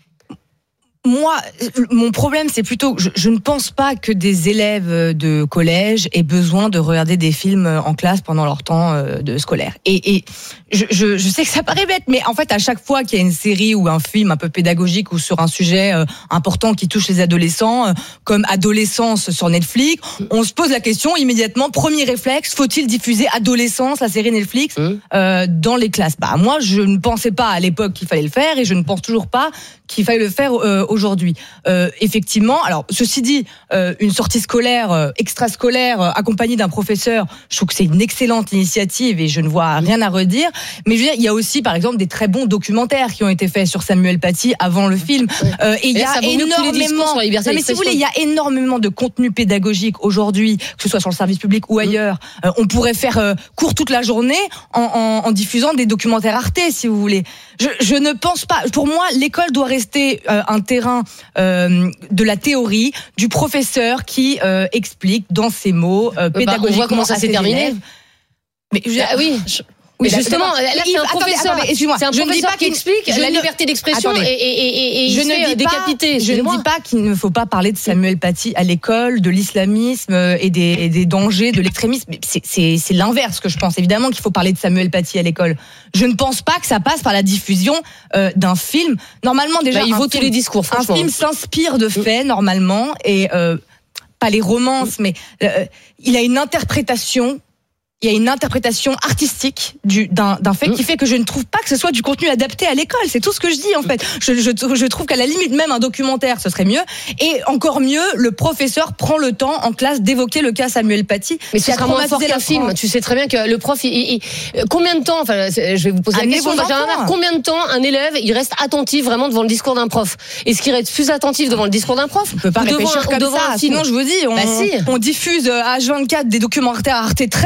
Moi, mon problème, c'est plutôt, je, je ne pense pas que des élèves de collège aient besoin de regarder des films en classe pendant leur temps de scolaire. Et, et je, je, je sais que ça paraît bête, mais en fait, à chaque fois qu'il y a une série ou un film un peu pédagogique ou sur un sujet important qui touche les adolescents, comme Adolescence sur Netflix, on se pose la question immédiatement, premier réflexe, faut-il diffuser Adolescence, la série Netflix, mmh. euh, dans les classes? Bah, moi, je ne pensais pas à l'époque qu'il fallait le faire, et je ne pense toujours pas qu'il fallait le faire euh, aujourd'hui. Euh, effectivement, alors ceci dit, euh, une sortie scolaire, euh, extrascolaire, euh, accompagnée d'un professeur, je trouve que c'est une excellente initiative et je ne vois rien à redire. Mais je veux dire, il y a aussi, par exemple, des très bons documentaires qui ont été faits sur Samuel Paty avant le film. Euh, et il y a énormément, non, mais si vous voulez, il y a énormément de contenu pédagogique aujourd'hui, que ce soit sur le service public ou ailleurs. Euh, on pourrait faire euh, court toute la journée en, en, en diffusant des documentaires Arte, si vous voulez. Je, je ne pense pas. Pour moi, l'école doit rester euh, un terrain euh, de la théorie, du professeur qui euh, explique dans ses mots euh, pédagogiquement. Bah, on voit comment ça s'est terminé. Mais je, ah, oui. Je... Oui, mais justement, là, là c'est un professeur, attendez, attendez, c'est un je professeur qui explique la liberté d'expression et, et, et, et je il ne fait décapiter. Je ne dis pas qu'il ne faut pas parler de Samuel Paty à l'école, de l'islamisme et des, et des dangers de l'extrémisme. C'est, c'est, c'est l'inverse que je pense. Évidemment qu'il faut parler de Samuel Paty à l'école. Je ne pense pas que ça passe par la diffusion euh, d'un film. Normalement, déjà, bah, il vaut tous les discours. Un film s'inspire de faits, normalement, et euh, pas les romances, mais euh, il a une interprétation. Il y a une interprétation artistique du, d'un, d'un fait qui fait que je ne trouve pas que ce soit du contenu adapté à l'école. C'est tout ce que je dis, en fait. Je, je, je trouve qu'à la limite, même un documentaire, ce serait mieux. Et encore mieux, le professeur prend le temps en classe d'évoquer le cas Samuel Paty. Mais ce sera moins fort qu'un film. Tu sais très bien que le prof, il, il, il, combien de temps, enfin, je vais vous poser la question, Benjamin, combien de temps un élève, il reste attentif vraiment devant le discours d'un prof? Est-ce qu'il reste plus attentif devant le discours d'un prof? On peut pas réfléchir comme ça. Sinon, je vous dis, on, bah si. on diffuse à H vingt-quatre des documentaires Arte très bien fagotés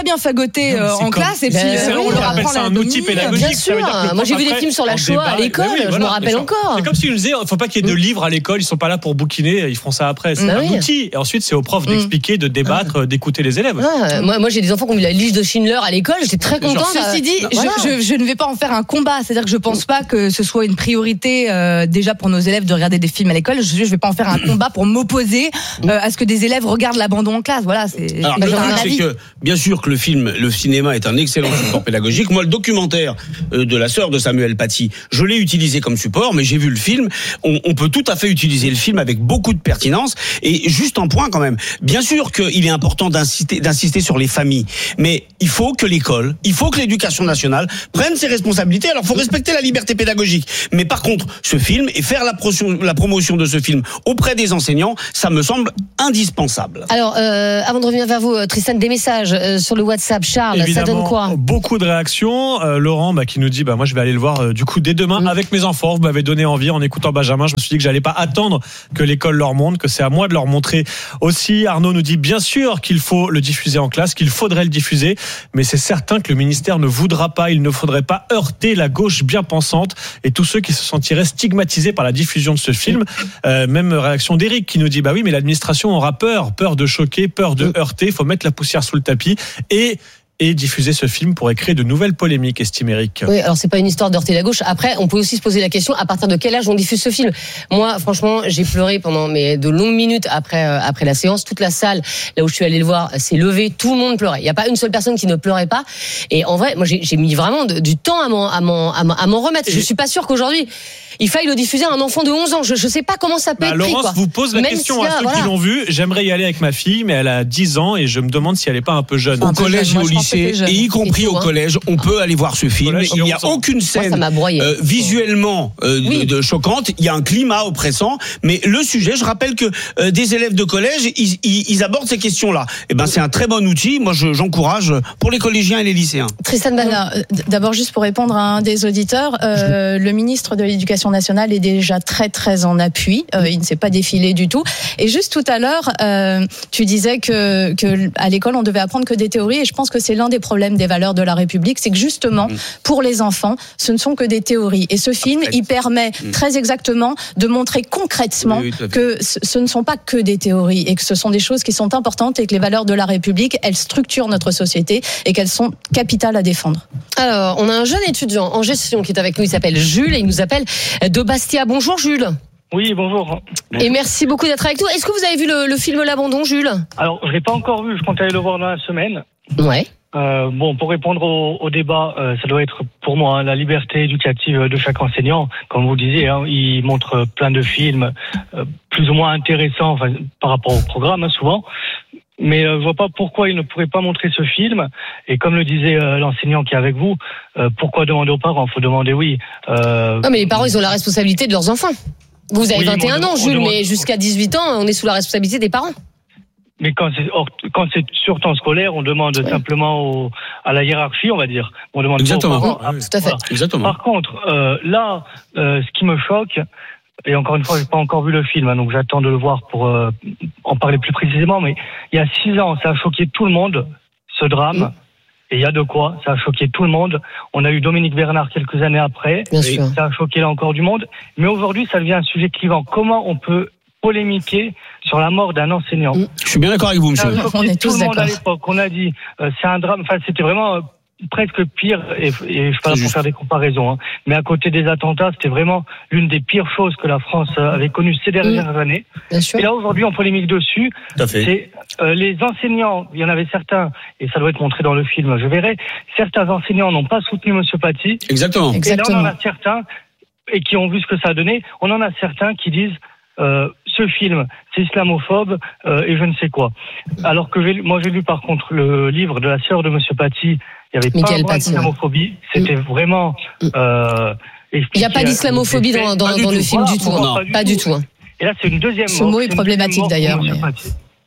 côté euh, en comme, classe et puis c'est, euh, on leur apprend la un outil pédagogique. Bien sûr. Moi j'ai vu des films sur la Shoah à l'école, oui, voilà, je me rappelle encore. C'est comme si je disais, il faut pas qu'il y ait de livres à l'école, ils sont pas là pour bouquiner, ils feront ça après. C'est bah un oui. outil. Et ensuite, c'est aux profs d'expliquer, de débattre, ah. d'écouter les élèves. Ah, moi, moi j'ai des enfants qui ont vu la liste de Schindler à l'école, j'étais très contente. Ceci dit, bah, voilà. je, je, je ne vais pas en faire un combat. C'est-à-dire que je pense pas que ce soit une priorité euh, déjà pour nos élèves de regarder des films à l'école. Je, je vais pas en faire un combat pour m'opposer euh, à ce que des élèves regardent l'abandon en classe. Voilà, c'est. Alors, le truc, c'est que, bien sûr que le film, le cinéma est un excellent support pédagogique. Moi, le documentaire de la sœur de Samuel Paty, je l'ai utilisé comme support, mais j'ai vu le film. On, on peut tout à fait utiliser le film avec beaucoup de pertinence. Et juste un point quand même. Bien sûr qu'il est important d'insister, d'insister sur les familles, mais il faut que l'école, il faut que l'éducation nationale prenne ses responsabilités. Alors, il faut respecter la liberté pédagogique. Mais par contre, ce film et faire la, pro- la promotion de ce film auprès des enseignants, ça me semble indispensable. Alors, euh, avant de revenir vers vous, Tristan, des messages euh, sur le WhatsApp. Charles, évidemment, ça donne quoi? Beaucoup de réactions. Euh, Laurent, bah, qui nous dit, bah, moi, je vais aller le voir euh, du coup dès demain mmh. avec mes enfants. Vous m'avez donné envie en écoutant Benjamin. Je me suis dit que j'allais pas attendre que l'école leur montre, que c'est à moi de leur montrer aussi. Arnaud nous dit, bien sûr qu'il faut le diffuser en classe, qu'il faudrait le diffuser, mais c'est certain que le ministère ne voudra pas. Il ne faudrait pas heurter la gauche bien pensante et tous ceux qui se sentiraient stigmatisés par la diffusion de ce film. Euh, même réaction d'Éric qui nous dit, bah oui, mais l'administration aura peur, peur de choquer, peur de heurter. Il faut mettre la poussière sous le tapis et et diffuser ce film pourrait créer de nouvelles polémiques, estime Eric. Oui, alors c'est pas une histoire d'heurter la gauche. Après, on peut aussi se poser la question, à partir de quel âge on diffuse ce film? Moi, franchement, j'ai pleuré pendant mais de longues minutes après euh, après la séance. Toute la salle, là où je suis allée le voir, s'est levée. Tout le monde pleurait. Il y a pas une seule personne qui ne pleurait pas. Et en vrai, moi, j'ai, j'ai mis vraiment de, du temps à m'en à m'en à m'en, à m'en remettre. Et je suis pas sûre qu'aujourd'hui il faille le diffuser à un enfant de onze ans. Je je sais pas comment ça peut bah, être pris. Laurence quoi. vous pose la Même question si à là, ceux voilà. qui l'ont vu. J'aimerais y aller avec ma fille, mais elle a dix ans et je me demande si elle est pas un peu jeune. Au collège et au lycée, et y compris au collège, on peut aller voir ce film. Il n'y a aucune scène euh, visuellement euh, oui. de, de choquante. Il y a un climat oppressant, mais le sujet, je rappelle que euh, des élèves de collège, ils, ils, ils abordent ces questions-là. Et ben, c'est un très bon outil. Moi, je, j'encourage pour les collégiens et les lycéens. Tristan Alors, d'abord, juste pour répondre à un des auditeurs, euh, le ministre de l'Éducation nationale est déjà très très en appui. Euh, il ne s'est pas défilé du tout. Et juste tout à l'heure, euh, tu disais que, que à l'école on devait apprendre que des théories. Et je pense que c'est l'un des problèmes des valeurs de la République, c'est que justement pour les enfants, ce ne sont que des théories. Et ce film, il permet très exactement de montrer concrètement oui, oui, que ce ne sont pas que des théories et que ce sont des choses qui sont importantes et que les valeurs de la République, elles structurent notre société et qu'elles sont capitales à défendre. Alors, on a un jeune étudiant en gestion qui est avec nous. Il s'appelle Jules et il nous appelle de Bastia. Bonjour Jules. Oui, bonjour. Et merci beaucoup d'être avec nous. Est-ce que vous avez vu le, le film L'Abandon, Jules? Alors, je l'ai pas encore vu. Je compte aller le voir dans la semaine. Ouais. Euh, bon, pour répondre au, au débat, euh, ça doit être pour moi hein, la liberté éducative de chaque enseignant. Comme vous disiez, hein, il montre plein de films euh, plus ou moins intéressants enfin, par rapport au programme, hein, souvent. Mais euh, je vois pas pourquoi il ne pourrait pas montrer ce film. Et comme le disait euh, l'enseignant qui est avec vous, euh, pourquoi demander aux parents? Faut demander oui. Euh, non, mais les parents, ils ont la responsabilité de leurs enfants. Vous avez oui, vingt et un ans, Jules, demande... mais jusqu'à dix-huit ans, on est sous la responsabilité des parents. Mais quand c'est hors, quand c'est sur temps scolaire, on demande oui. simplement au, à la hiérarchie, on va dire. On demande Exactement. Pas aux parents. Oui, tout à fait. Voilà. Exactement. Par contre, euh, là, euh, ce qui me choque, et encore une fois, j'ai pas encore vu le film, hein, donc j'attends de le voir pour euh, en parler plus précisément. Mais il y a six ans, ça a choqué tout le monde, ce drame. Mmh. Et il y a de quoi, ça a choqué tout le monde. On a eu Dominique Bernard quelques années après, Bien et sûr. ça a choqué là encore du monde. Mais aujourd'hui, ça devient un sujet clivant. Comment on peut polémiquer sur la mort d'un enseignant? Mmh. Je suis bien d'accord avec vous, monsieur. On est tous tout le monde d'accord. à l'époque, on a dit, euh, c'est un drame. Enfin, c'était vraiment euh, presque pire. Et, et je suis pas là pour faire des comparaisons. Hein. Mais à côté des attentats, c'était vraiment l'une des pires choses que la France avait connues ces dernières mmh. années. Bien sûr. Et là, aujourd'hui, on polémique dessus. Tout à fait. C'est euh, les enseignants. Il y en avait certains, et ça doit être montré dans le film. Je verrai. Certains enseignants n'ont pas soutenu Monsieur Paty. Exactement. Et Exactement. là, on en a certains et qui ont vu ce que ça a donné. On en a certains qui disent. Euh, ce film, c'est islamophobe euh, et je ne sais quoi. Alors que j'ai, moi j'ai lu par contre le livre de la sœur de Monsieur Paty, il y avait Michael pas d'islamophobie, c'était mmh. vraiment. Euh, il n'y a pas d'islamophobie dans, dans, dans le film voilà, du tout, non, pas, pas, du pas tout. du tout. Hein. Et là c'est une deuxième. Ce mot est problématique d'ailleurs. Mais...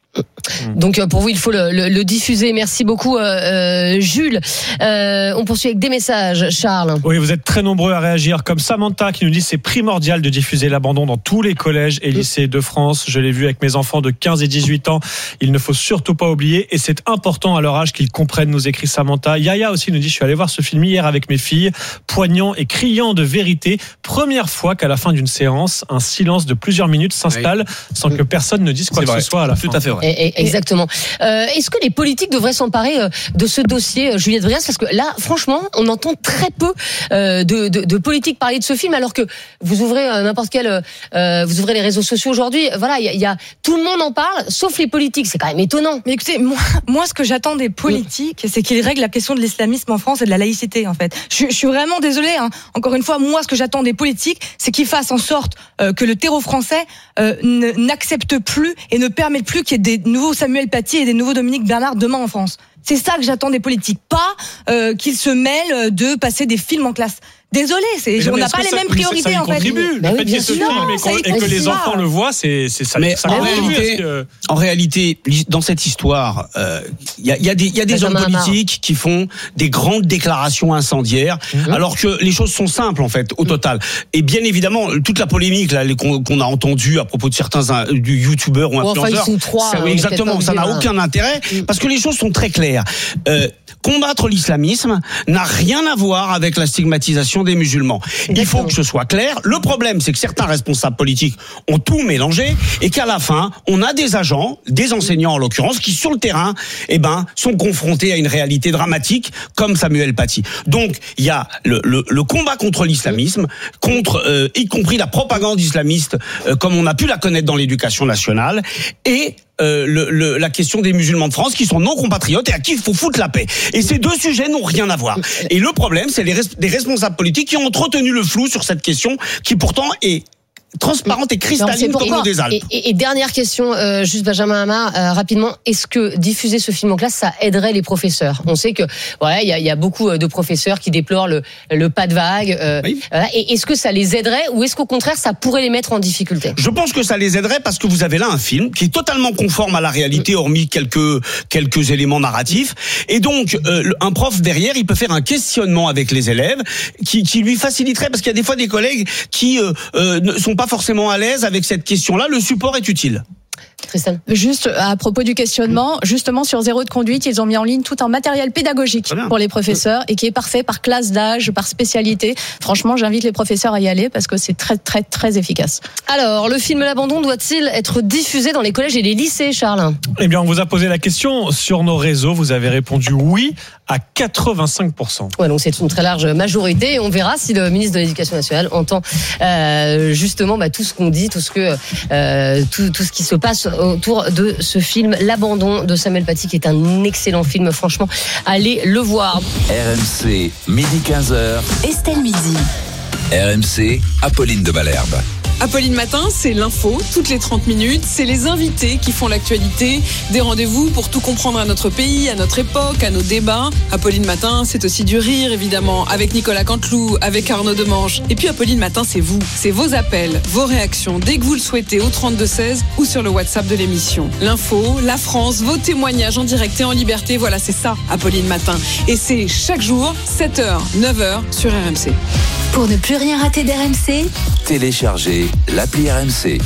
Donc pour vous, il faut le, le, le diffuser. Merci beaucoup, euh, Jules. Euh, on poursuit avec des messages, Charles. Oui, vous êtes très nombreux à réagir. Comme Samantha qui nous dit c'est primordial de diffuser l'abandon dans tous les collèges et lycées de France. Je l'ai vu avec mes enfants de quinze et dix-huit ans. Il ne faut surtout pas oublier et c'est important à leur âge qu'ils comprennent, nous écrit Samantha. Yaya aussi nous dit je suis allé voir ce film hier avec mes filles. Poignant et criant de vérité. Première fois qu'à la fin d'une séance, un silence de plusieurs minutes s'installe oui. sans que personne ne dise quoi que ce soit à la fin. Tout à fait vrai. Et, et, exactement. Euh, est-ce que les politiques devraient s'emparer de ce dossier, Juliette Vrias? Parce que là, franchement, on entend très peu euh, de, de, de politiques parler de ce film, alors que vous ouvrez euh, n'importe quel, euh, vous ouvrez les réseaux sociaux aujourd'hui. Voilà, il y a, y a tout le monde en parle, sauf les politiques. C'est quand même étonnant. Mais écoutez, moi, moi, ce que j'attends des politiques, c'est qu'ils règlent la question de l'islamisme en France et de la laïcité, en fait. Je, je suis vraiment désolée. Hein. Encore une fois, moi, ce que j'attends des politiques, c'est qu'ils fassent en sorte euh, que le terreau français euh, n'accepte plus et ne permette plus qu'il y ait des nouveaux Samuel Paty et des nouveaux Dominique Bernard demain en France. C'est ça que j'attends des politiques, pas euh, qu'ils se mêlent de passer des films en classe. Désolé, c'est, on n'a pas les ça, mêmes priorités ça en fait. Contribue. Le fait qu'il y ait ce film et, qu'on, et que les enfants le voient, c'est, c'est ça. Mais ça en réalité, que... en réalité, dans cette histoire, il euh, y, a, y a des, y a des hommes politiques qui font des grandes déclarations incendiaires, mm-hmm. alors que les choses sont simples en fait, au total. Et bien évidemment, toute la polémique là, qu'on, qu'on a entendue à propos de certains du youtubeurs ou influenceurs, enfin, trois, ça, oui, exactement, ça n'a hein. aucun intérêt parce que les choses sont très claires. Euh, combattre l'islamisme n'a rien à voir avec la stigmatisation des musulmans. Il faut que ce soit clair. Le problème, c'est que certains responsables politiques ont tout mélangé et qu'à la fin, on a des agents, des enseignants en l'occurrence, qui sur le terrain, eh ben, sont confrontés à une réalité dramatique, comme Samuel Paty. Donc, il y a le, le, le combat contre l'islamisme, contre, euh, y compris la propagande islamiste, euh, comme on a pu la connaître dans l'éducation nationale, et Euh, le, le, la question des musulmans de France qui sont non compatriotes et à qui il faut foutre la paix. Et ces deux sujets n'ont rien à voir. Et le problème, c'est les res- des responsables politiques qui ont entretenu le flou sur cette question qui pourtant est transparente et cristalline comme l'eau des Alpes. Et, et, et dernière question, euh, juste Benjamin Hamar, euh, rapidement, est-ce que diffuser ce film en classe, ça aiderait les professeurs? On sait que voilà, il y a, y a beaucoup de professeurs qui déplorent le, le pas de vague. Euh, oui. Voilà, et est-ce que ça les aiderait ou est-ce qu'au contraire, ça pourrait les mettre en difficulté? Je pense que ça les aiderait parce que vous avez là un film qui est totalement conforme à la réalité, hormis quelques quelques éléments narratifs. Et donc, euh, un prof derrière, il peut faire un questionnement avec les élèves qui, qui lui faciliterait, parce qu'il y a des fois des collègues qui euh, euh, ne sont pas forcément à l'aise avec cette question-là. Le support est utile. Christelle. Juste à propos du questionnement, justement sur Zéro de conduite, ils ont mis en ligne tout un matériel pédagogique pour les professeurs et qui est parfait par classe d'âge, par spécialité. Franchement, j'invite les professeurs à y aller parce que c'est très très très efficace. Alors, le film L'Abandon doit-il être diffusé dans les collèges et les lycées, Charles? Eh bien, on vous a posé la question sur nos réseaux. Vous avez répondu oui à quatre-vingt-cinq pour cent. Ouais, donc c'est une très large majorité. Et on verra si le ministre de l'Éducation nationale entend euh, justement bah, tout ce qu'on dit, tout ce que euh, tout, tout ce qui se passe autour de ce film L'Abandon de Samuel Paty, qui est un excellent film, franchement, allez le voir. R M C, midi quinze heures. Estelle Midi. R M C, Apolline de Malherbe. Apolline Matin, c'est l'info, toutes les trente minutes, c'est les invités qui font l'actualité, des rendez-vous pour tout comprendre à notre pays, à notre époque, à nos débats. Apolline Matin, c'est aussi du rire, évidemment, avec Nicolas Canteloup, avec Arnaud Demange. Et puis Apolline Matin, c'est vous, c'est vos appels, vos réactions, dès que vous le souhaitez, au trente-deux seize ou sur le WhatsApp de l'émission. L'info, la France, vos témoignages en direct et en liberté, voilà, c'est ça, Apolline Matin. Et c'est chaque jour, sept heures, neuf heures, sur R M C. Pour ne plus rien rater d'R M C, téléchargez l'appli R M C.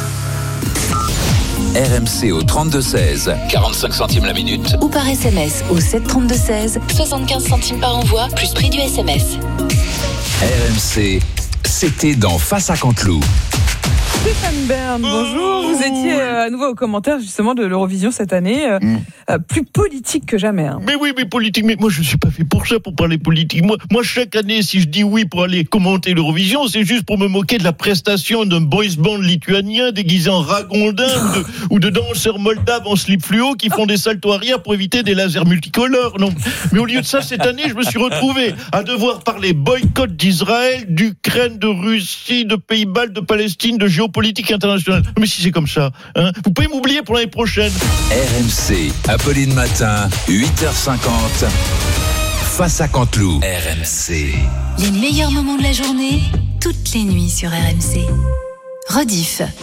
R M C au trente-deux seize, quarante-cinq centimes la minute. Ou par S M S au sept trente-deux seize, soixante-quinze centimes par envoi, plus prix du S M S. R M C, c'était dans Face à Canteloup. Stéphane Bern, bonjour. Vous étiez à nouveau au commentaire justement de l'Eurovision cette année, euh, mm. euh, plus politique que jamais. Hein. Mais oui, mais politique. Mais moi, je suis pas fait pour ça, pour parler politique. Moi, moi, chaque année, si je dis oui pour aller commenter l'Eurovision, c'est juste pour me moquer de la prestation d'un boys band lituanien déguisé en ragondin ou, de, ou de danseurs moldaves en slip fluo qui font des saltos arrière pour éviter des lasers multicolores. Non. Mais au lieu de ça, cette année, je me suis retrouvé à devoir parler boycott d'Israël, d'Ukraine, de Russie, de Pays-Bas, de Palestine, de géopolitique internationale. Mais si c'est comme ça, hein, vous pouvez m'oublier pour l'année prochaine. R M C, Apolline Matin, huit heures cinquante. Face à Canteloup. R M C. Les meilleurs moments de la journée, toutes les nuits sur R M C. Rediff.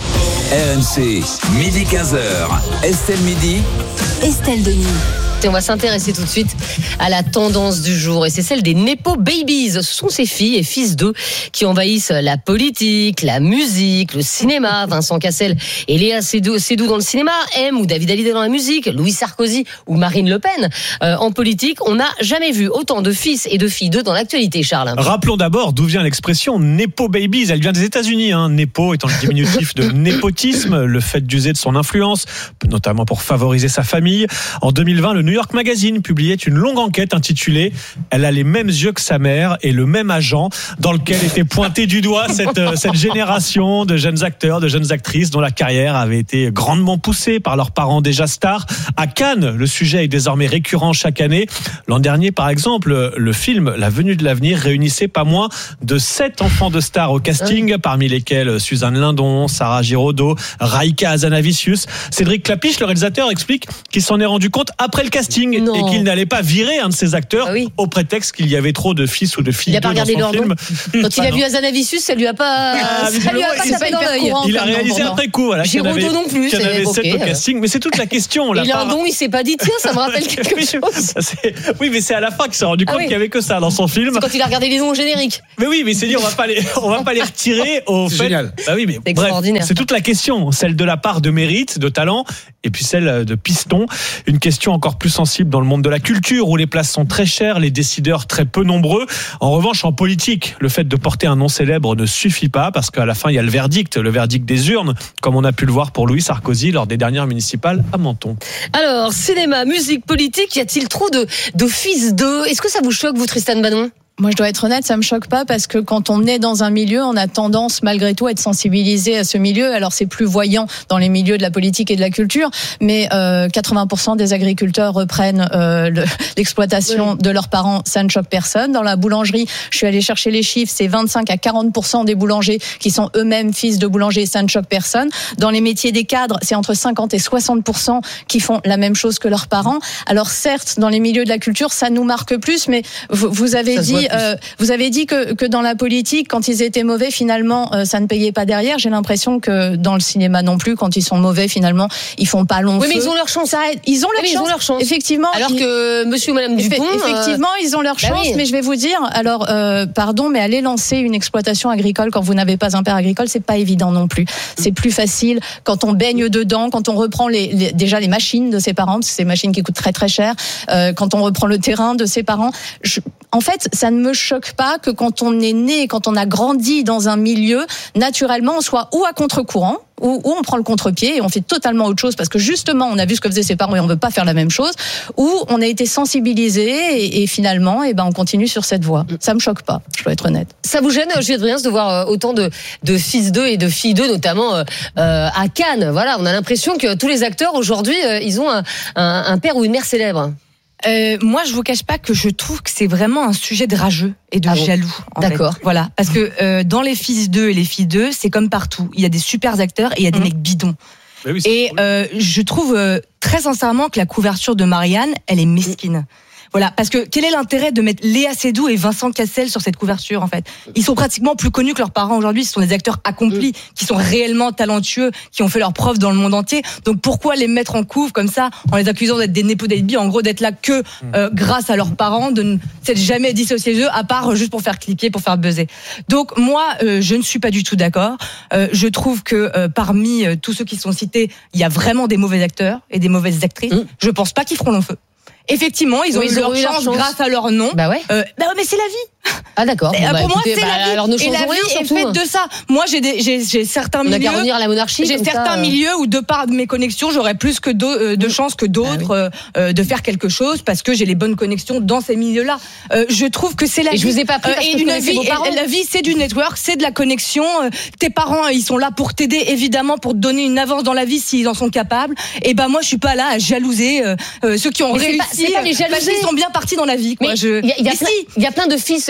R M C, midi quinze heures. Estelle Midi. Estelle Denis. Et on va s'intéresser tout de suite à la tendance du jour. Et c'est celle des Nepo Babies. Ce sont ces filles et fils d'eux qui envahissent la politique, la musique, le cinéma. Vincent Cassel et Léa Seydoux, Seydoux dans le cinéma, M ou David Hallyday dans la musique, Louis Sarkozy ou Marine Le Pen euh, en politique. On n'a jamais vu autant de fils et de filles d'eux dans l'actualité, Charles. Rappelons d'abord d'où vient l'expression Nepo Babies. Elle vient des États-Unis. Hein. Nepo étant le diminutif de népotisme, le fait d'user de son influence, notamment pour favoriser sa famille. En deux mille vingt, le New York Magazine publiait une longue enquête intitulée « Elle a les mêmes yeux que sa mère et le même agent », dans lequel était pointé du doigt cette, cette génération de jeunes acteurs, de jeunes actrices dont la carrière avait été grandement poussée par leurs parents déjà stars. À Cannes, le sujet est désormais récurrent chaque année. L'an dernier, par exemple, le film La Venue de l'avenir réunissait pas moins de sept enfants de stars au casting, parmi lesquels Suzanne Lindon, Sarah Giraudot, Raïka Hazanavicius. Cédric Clapiche, le réalisateur, explique qu'il s'en est rendu compte après le casting non. et qu'il n'allait pas virer un de ses acteurs ah oui. au prétexte qu'il y avait trop de fils ou de filles. Il n'a pas regardé leur film. Quand il a vu Hazanavicius, ça lui a pas, ah, ça lui a pas tapé dans l'œil. Il a réalisé après coup. Voilà, Giraudot non plus. Il y en avait sept au casting, mais c'est toute la question. Et Lindon, il s'est pas dit tiens, ça me rappelle quelque chose. Oui, mais c'est à la fin qu'il s'est rendu compte ah oui. qu'il y avait que ça dans son film. C'est quand il a regardé les noms au générique. Mais oui, mais il s'est dit on va pas les, on va pas les retirer au c'est fait. Génial. Bah oui, mais c'est bref, extraordinaire. C'est toute la question, celle de la part de mérite, de talent, et puis celle de piston. Une question encore plus sensible dans le monde de la culture où les places sont très chères, les décideurs très peu nombreux. En revanche, en politique, le fait de porter un nom célèbre ne suffit pas parce qu'à la fin, il y a le verdict, le verdict des urnes, comme on a pu le voir pour Louis Sarkozy lors des dernières municipales à Menton. Alors, cinéma, musique, politique, y a-t-il trop de, de fils d'eux ? Est-ce que ça vous choque, vous, Tristan Banon ? Moi, je dois être honnête, ça me choque pas parce que quand on est dans un milieu, on a tendance malgré tout à être sensibilisé à ce milieu. Alors, c'est plus voyant dans les milieux de la politique et de la culture, mais euh, quatre-vingts pour cent des agriculteurs reprennent euh, le, l'exploitation oui. de leurs parents. Ça ne choque personne. Dans la boulangerie, je suis allée chercher les chiffres, c'est vingt-cinq à quarante pour cent des boulangers qui sont eux-mêmes fils de boulangers. Ça ne choque personne. Dans les métiers des cadres, c'est entre cinquante et soixante pour cent qui font la même chose que leurs parents. Alors, certes, dans les milieux de la culture, ça nous marque plus, mais vous, vous avez ça dit Euh, vous avez dit que, que dans la politique, quand ils étaient mauvais, finalement, euh, ça ne payait pas derrière. J'ai l'impression que dans le cinéma non plus, quand ils sont mauvais, finalement, ils font pas long oui, feu. Oui, mais ils ont leur chance. Ça, ils ont leur, oui, chance. Ils ont leur chance. Effectivement. Alors ils... que Monsieur ou Madame Dupont, effectivement, euh... ils ont leur chance. Bah oui. Mais je vais vous dire, alors, euh, pardon, mais aller lancer une exploitation agricole quand vous n'avez pas un père agricole, c'est pas évident non plus. C'est plus facile quand on baigne dedans, quand on reprend les, les, déjà les machines de ses parents, parce que c'est des machines qui coûtent très très cher. Euh, quand on reprend le terrain de ses parents, je... en fait, ça ne me choque pas que quand on est né, quand on a grandi dans un milieu, naturellement, on soit ou à contre-courant, ou, ou on prend le contre-pied et on fait totalement autre chose parce que justement, on a vu ce que faisaient ses parents et on veut pas faire la même chose, ou on a été sensibilisé et, et finalement, eh ben, on continue sur cette voie. Ça me choque pas, je dois être honnête. Ça vous gêne, Juliette Briens, de voir autant de, de fils d'eux et de filles d'eux, notamment euh, à Cannes. Voilà, on a l'impression que tous les acteurs aujourd'hui, euh, ils ont un, un, un père ou une mère célèbre. Euh, moi, je vous cache pas que je trouve que c'est vraiment un sujet de rageux et de ah bon jaloux. D'accord. Fait. Voilà, parce que euh, dans les fils d'eux et les filles d'eux, c'est comme partout. Il y a des super acteurs et il y a des mmh. mecs bidons. Oui, et euh, je trouve euh, très sincèrement que la couverture de Marianne, elle est mesquine. Mmh. Voilà, parce que quel est l'intérêt de mettre Léa Seydoux et Vincent Cassel sur cette couverture en fait ? Ils sont pratiquement plus connus que leurs parents aujourd'hui. Ce sont des acteurs accomplis, mmh. qui sont réellement talentueux, qui ont fait leurs preuves dans le monde entier. Donc pourquoi les mettre en couve comme ça, en les accusant d'être des Nepo Babies, en gros d'être là que euh, grâce à leurs parents, de ne s'être jamais dissociés d'eux, à part juste pour faire cliquer, pour faire buzzer. Donc moi, euh, je ne suis pas du tout d'accord. Euh, je trouve que euh, parmi euh, tous ceux qui sont cités, il y a vraiment des mauvais acteurs et des mauvaises actrices. Mmh. Je pense pas qu'ils feront long feu. Effectivement, ils ont oui, eu ils leur, ont chance leur chance grâce à leur nom. Bah ouais. Euh, bah ouais, mais c'est la vie. Ah d'accord. Bon, bah, pour écoutez, moi, c'est bah, la vie. Alors, ne et la vie rien, est faite hein. de ça. Moi, j'ai des, j'ai, j'ai certains On milieux. On a qu'à revenir à la monarchie. J'ai certains ça, milieux où, de par mes connexions, j'aurais plus que de, euh, de chances que d'autres ah, oui. euh, de faire quelque chose parce que j'ai les bonnes connexions dans ces milieux-là. Euh, je trouve que c'est la et vie. Je vous ai pas pris parce euh, que et une vie. Et la vie, c'est du network, c'est de la connexion. Euh, tes parents, ils sont là pour t'aider, évidemment, pour te donner une avance dans la vie s'ils en sont capables. Et ben moi, je suis pas là à jalouser euh, euh, ceux qui ont mais réussi. C'est pas, c'est pas les jalouser. Parce qu'ils sont bien partis dans la vie. Quoi. Mais je... il y a, y a plein, si. y a plein de fils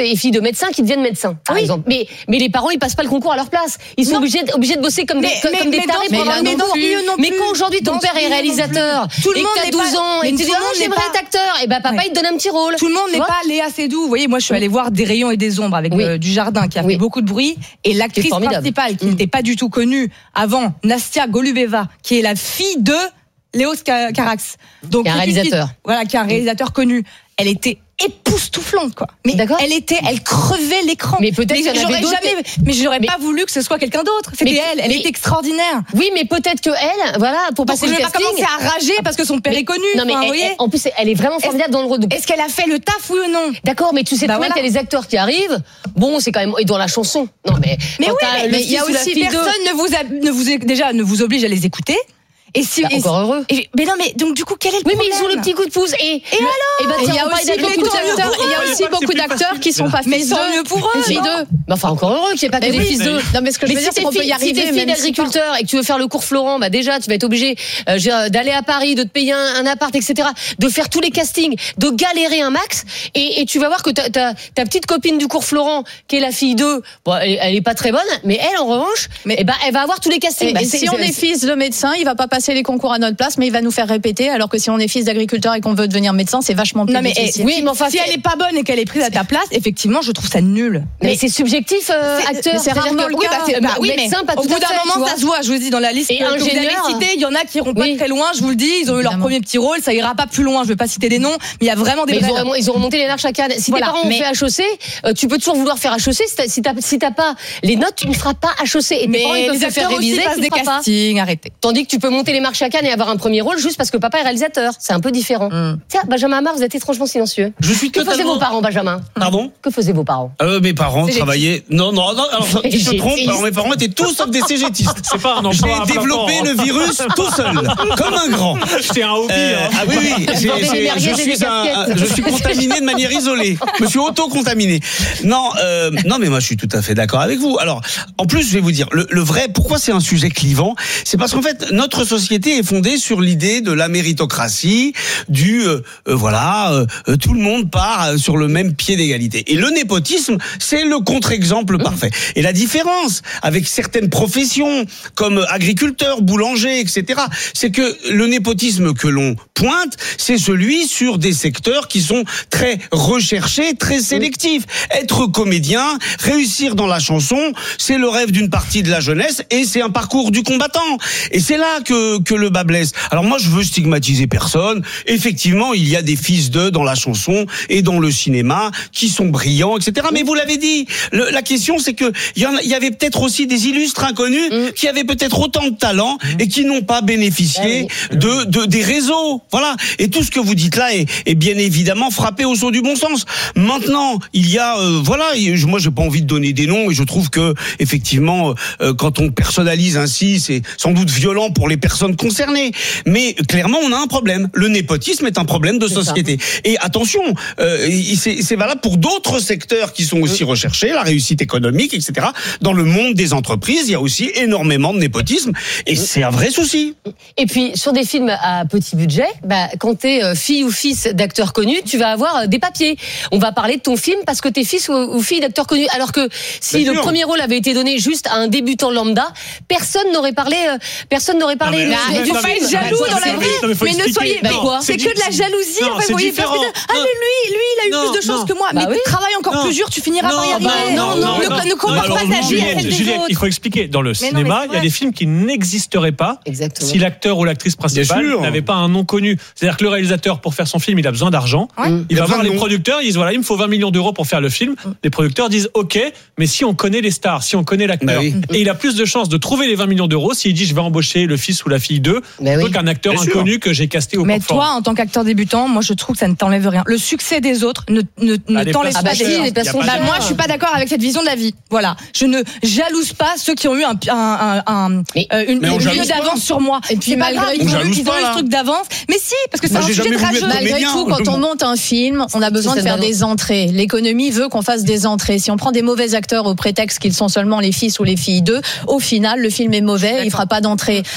et filles de médecins qui deviennent médecins, par oui. exemple. Mais, mais les parents, ils passent pas le concours à leur place. Ils sont obligés, obligés de bosser comme mais, des, comme, mais, comme des tarés pour avoir un concours. Mais quand aujourd'hui ton père est réalisateur, tout le monde et que t'as douze ans, et tu dis, ah, j'aimerais être acteur, et ben papa, il te donne un petit rôle. Tout le monde n'est pas Léa Seydoux. Vous voyez, moi, je suis allée voir Des rayons et des ombres avec Dujardin, qui a fait beaucoup de bruit, et l'actrice principale, qui n'était pas du tout connue avant, Nastia Golubeva, qui est la fille de Léos Carax. Donc, qui est un réalisateur. Fille, voilà, qui est un réalisateur connu. Elle était époustouflante, quoi. Mais d'accord. Elle était, elle crevait l'écran. Mais peut-être qu'il y en avait d'autres. Jamais, mais j'aurais mais... pas voulu que ce soit quelqu'un d'autre. C'était mais, elle. Elle mais... était extraordinaire. Oui, mais peut-être que elle, voilà, pour passer Donc, le je casting. Je vais pas commencer à rager parce que son père mais, est connu. Non, mais enfin, elle, elle, en plus, elle est vraiment formidable dans le rôle. Est-ce qu'elle a fait le taf, oui ou non? D'accord, mais tu sais bah très bien qu'il y a les acteurs qui arrivent. Bon, c'est quand même, et dans la chanson. Non, mais. Mais oui, mais il y a aussi personne ne vous, ne vous, déjà, ne vous oblige à les écouter. Et si, bah, et encore heureux. Et, mais non, mais donc du coup, quel est le oui, problème? Oui, mais ils ont le petit coup de pouce. Et, et alors et bah, il y a aussi beaucoup d'acteurs. Il y a aussi beaucoup d'acteurs qui sont pas fils d'eux. mieux pour eux. Fils d'eux. Mais enfin, encore heureux qu'il n'y ait pas que des fils d'eux. Non, mais ce que je veux dire, c'est qu'on peut y arriver. Si t'es fille d'agriculteur et que tu veux faire le cours Florent, bah déjà, tu vas être obligé d'aller à Paris, de te payer un appart, et cetera, de faire tous les castings, de galérer un max. Et tu vas voir que ta petite copine du cours Florent, qui est la fille d'eux, bon, elle est pas très bonne, mais elle, en revanche, elle va avoir tous les castings. Et si on est fils de médecin, il va pas passer les concours à notre place, mais il va nous faire répéter, alors que si on est fils d'agriculteur et qu'on veut devenir médecin, c'est vachement plus non, mais difficile. Oui, mais enfin, si elle est pas bonne et qu'elle est prise à ta place, effectivement, je trouve ça nul. Mais, mais c'est subjectif, euh, acteur. C'est rarement le oui, cas. Bah, bah, oui, médecin, pas au tout bout à fait, d'un moment, ça se voit. Je vous dis, dans la liste et que, que vous avez citée, il y en a qui iront pas oui. très loin. Je vous le dis, ils ont eu leur premier petit rôle. Ça ira pas plus loin. Je vais pas citer des noms, mais il y a vraiment des. Mais ils, ont, ils ont remonté les marches à Cannes. Si voilà, tes parents mais... ont fait H E C, euh, tu peux toujours vouloir faire H E C. Si t'as si t'as pas les notes, tu ne feras pas H E C. Et tes parents ils peuvent te faire réviser, tu des castings. Arrêtez. Tandis que tu peux monter les marches à Cannes et avoir un premier rôle juste parce que papa est réalisateur. C'est un peu différent. Mm. Tiens, Benjamin Amar, vous êtes étrangement silencieux. Je suis que totalement... faisaient vos parents, Benjamin? Pardon? Que faisaient vos parents? euh, Mes parents travaillaient. Non, non, non. Alors, tu te trompes. Alors, mes parents étaient tous sauf des cégétistes. C'est pas un emploi. J'ai développé le virus tout seul, comme un grand. C'était un hobby. Euh, hein. Ah oui, oui. J'ai, j'ai, je suis un, je suis contaminé de manière isolée. Je me suis auto-contaminé. Non, euh, non, mais moi, je suis tout à fait d'accord avec vous. Alors, en plus, je vais vous dire, le, le vrai, pourquoi c'est un sujet clivant? C'est parce qu'en fait, notre société est fondée sur l'idée de la méritocratie, du euh, euh, voilà, euh, tout le monde part sur le même pied d'égalité. Et le népotisme, c'est le contre-exemple mmh. parfait. Et la différence avec certaines professions comme agriculteur, boulanger, et cetera, c'est que le népotisme que l'on pointe, c'est celui sur des secteurs qui sont très recherchés, très sélectifs. Être comédien, réussir dans la chanson, c'est le rêve d'une partie de la jeunesse et c'est un parcours du combattant. Et c'est là que que le bas blesse. Alors moi, je veux stigmatiser personne. Effectivement, il y a des fils d'eux dans la chanson et dans le cinéma qui sont brillants, et cetera. Mais vous l'avez dit, le, la question c'est que il y, en a, il y avait peut-être aussi des illustres inconnus mmh. qui avaient peut-être autant de talent et qui n'ont pas bénéficié ah oui. de, de des réseaux. Voilà. Et tout ce que vous dites là est, est bien évidemment frappé au saut du bon sens. Maintenant, il y a euh, voilà, moi j'ai pas envie de donner des noms et je trouve que effectivement euh, quand on personnalise ainsi, c'est sans doute violent pour les personnes concernées. Mais clairement, on a un problème. Le népotisme est un problème de c'est société. Ça. Et attention, euh, c'est, c'est valable pour d'autres secteurs qui sont aussi recherchés, la réussite économique, et cetera. Dans le monde des entreprises, il y a aussi énormément de népotisme et c'est un vrai souci. Et puis sur des films à petit budget, bah, quand t'es fille ou fils d'acteurs connus, tu vas avoir des papiers. On va parler de ton film parce que t'es fils ou, ou fille d'acteurs connus. Alors que si Bien le sûr. premier rôle avait été donné juste à un débutant lambda, personne n'aurait parlé. Euh, personne n'aurait parlé. Non, mais, de, il faut pas être jaloux dans la vie. Mais, mais ne soyez. Mais quoi c'est, c'est que de la jalousie. Non, en fait, vous voyez. Ah mais lui, lui, il a eu non, plus de chances que moi. Bah mais oui. travaille encore non. plus dur, tu finiras par y arriver. Non, non, ne compare pas ta vie à celle des Juliette, autres. il faut expliquer. Dans le cinéma, il y a des films qui n'existeraient pas si l'acteur ou l'actrice principale n'avait pas un nom connu. C'est-à-dire que le réalisateur, pour faire son film, il a besoin d'argent. Il va voir les producteurs, ils disent voilà, il me faut vingt millions d'euros pour faire le film. Les producteurs disent ok, mais si on connaît les stars, si on connaît l'acteur, et il a plus de chances de trouver les vingt millions d'euros s'il dit je vais embaucher le fils ou la fille d'eux plutôt qu'un acteur inconnu que j'ai casté au Mais toi, en tant qu'acteur débutant, moi je trouve que ça ne t'enlève rien. Le succès des autres ne, ne, ah, ne t'enlève pas des bah, Moi, je suis pas d'accord avec cette vision de la vie. Voilà, je ne jalouse pas ceux qui ont eu un, un, un, un mais, euh, une, une lieu d'avance sur moi. Et puis malgré tout, ils ont eu ce truc d'avance. Mais si, parce que c'est moi, un sujet de rageux. Malgré tout, quand on monte un film, on a besoin de faire des entrées. L'économie veut qu'on fasse des entrées. Si on prend des mauvais acteurs au prétexte qu'ils sont seulement les fils ou les filles d'eux, au final, le film est mauvais, il fera pas d'entrée. Donc,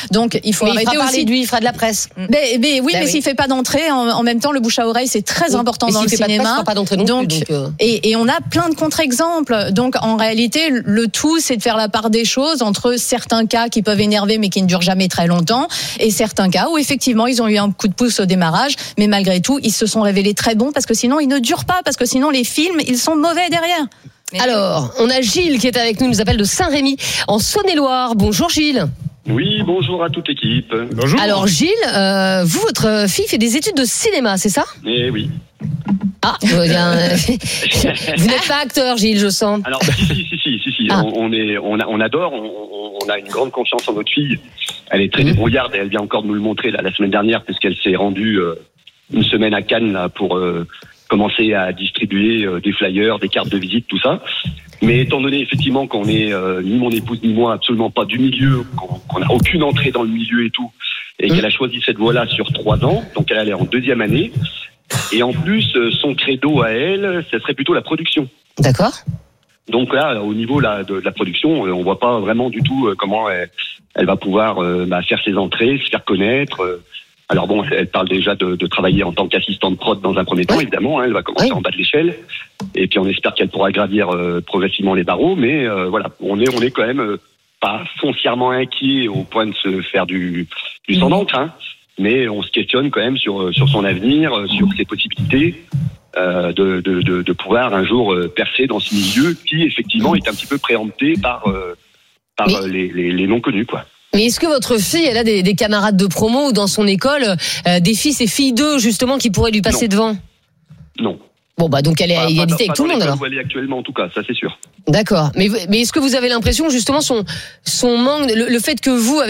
il faut mais arrêter il fera aussi. Parler de lui, il fera de la presse. Mais, mais oui, bah mais oui. s'il fait pas d'entrée, en, en même temps, le bouche à oreille, c'est très oui. important et dans le fait cinéma. Pas de presse, il fera pas d'entrée non donc, plus, donc euh... et, et on a plein de contre-exemples. Donc, en réalité, le tout, c'est de faire la part des choses entre certains cas qui peuvent énerver, mais qui ne durent jamais très longtemps, et certains cas où effectivement, ils ont eu un coup de pouce au démarrage, mais malgré tout, ils se sont révélés très bons parce que sinon, ils ne durent pas, parce que sinon, les films, ils sont mauvais derrière. Alors, on a Gilles qui est avec nous, il nous appelle de Saint-Rémy, en Saône-et-Loire. Bonjour Gilles. Oui, bonjour à toute l'équipe. Bonjour. Alors Gilles, euh, vous, votre fille fait des études de cinéma, c'est ça ? Eh oui. Ah, euh, bien, vous n'êtes pas acteur, Gilles, je sens. Alors, si, si, si, si, si, si. Ah. On, on est, on, a, on adore, on, on a une grande confiance en notre fille. Elle est très mmh. débrouillarde et elle vient encore de nous le montrer là, la semaine dernière, puisqu'elle s'est rendue euh, une semaine à Cannes là, pour euh, commencer à distribuer euh, des flyers, des cartes de visite, tout ça. Mais étant donné effectivement qu'on est euh, ni mon épouse ni moi absolument pas du milieu, qu'on n'a aucune entrée dans le milieu et tout, et mmh. qu'elle a choisi cette voie-là sur trois ans, donc elle est en deuxième année. Et en plus, son credo à elle, ce serait plutôt la production. D'accord. Donc là, au niveau là, de, de la production, on voit pas vraiment du tout comment elle, elle va pouvoir euh, bah, faire ses entrées, se faire connaître. Alors bon, elle parle déjà de, de travailler en tant qu'assistante prod dans un premier temps, oui. évidemment. Hein, elle va commencer oui. en bas de l'échelle. Et puis on espère qu'elle pourra gravir euh, progressivement les barreaux. Mais euh, voilà, on est, on est quand même euh, pas foncièrement inquiet au point de se faire du, du sang d'encre, hein. Mais on se questionne quand même sur sur son avenir, sur ses possibilités euh, de, de de de pouvoir un jour euh, percer dans ce milieu qui effectivement est un petit peu préempté par euh, par euh, les, les les non connus quoi. Mais est-ce que votre fille, elle a des, des camarades de promo ou dans son école euh, des fils et filles d'eux justement qui pourraient lui passer non. devant ? Non. Bon bah donc elle est à égalité avec tout le monde alors. Où elle est actuellement en tout cas, ça c'est sûr. D'accord. Mais mais est-ce que vous avez l'impression justement son son manque, le, le fait que vous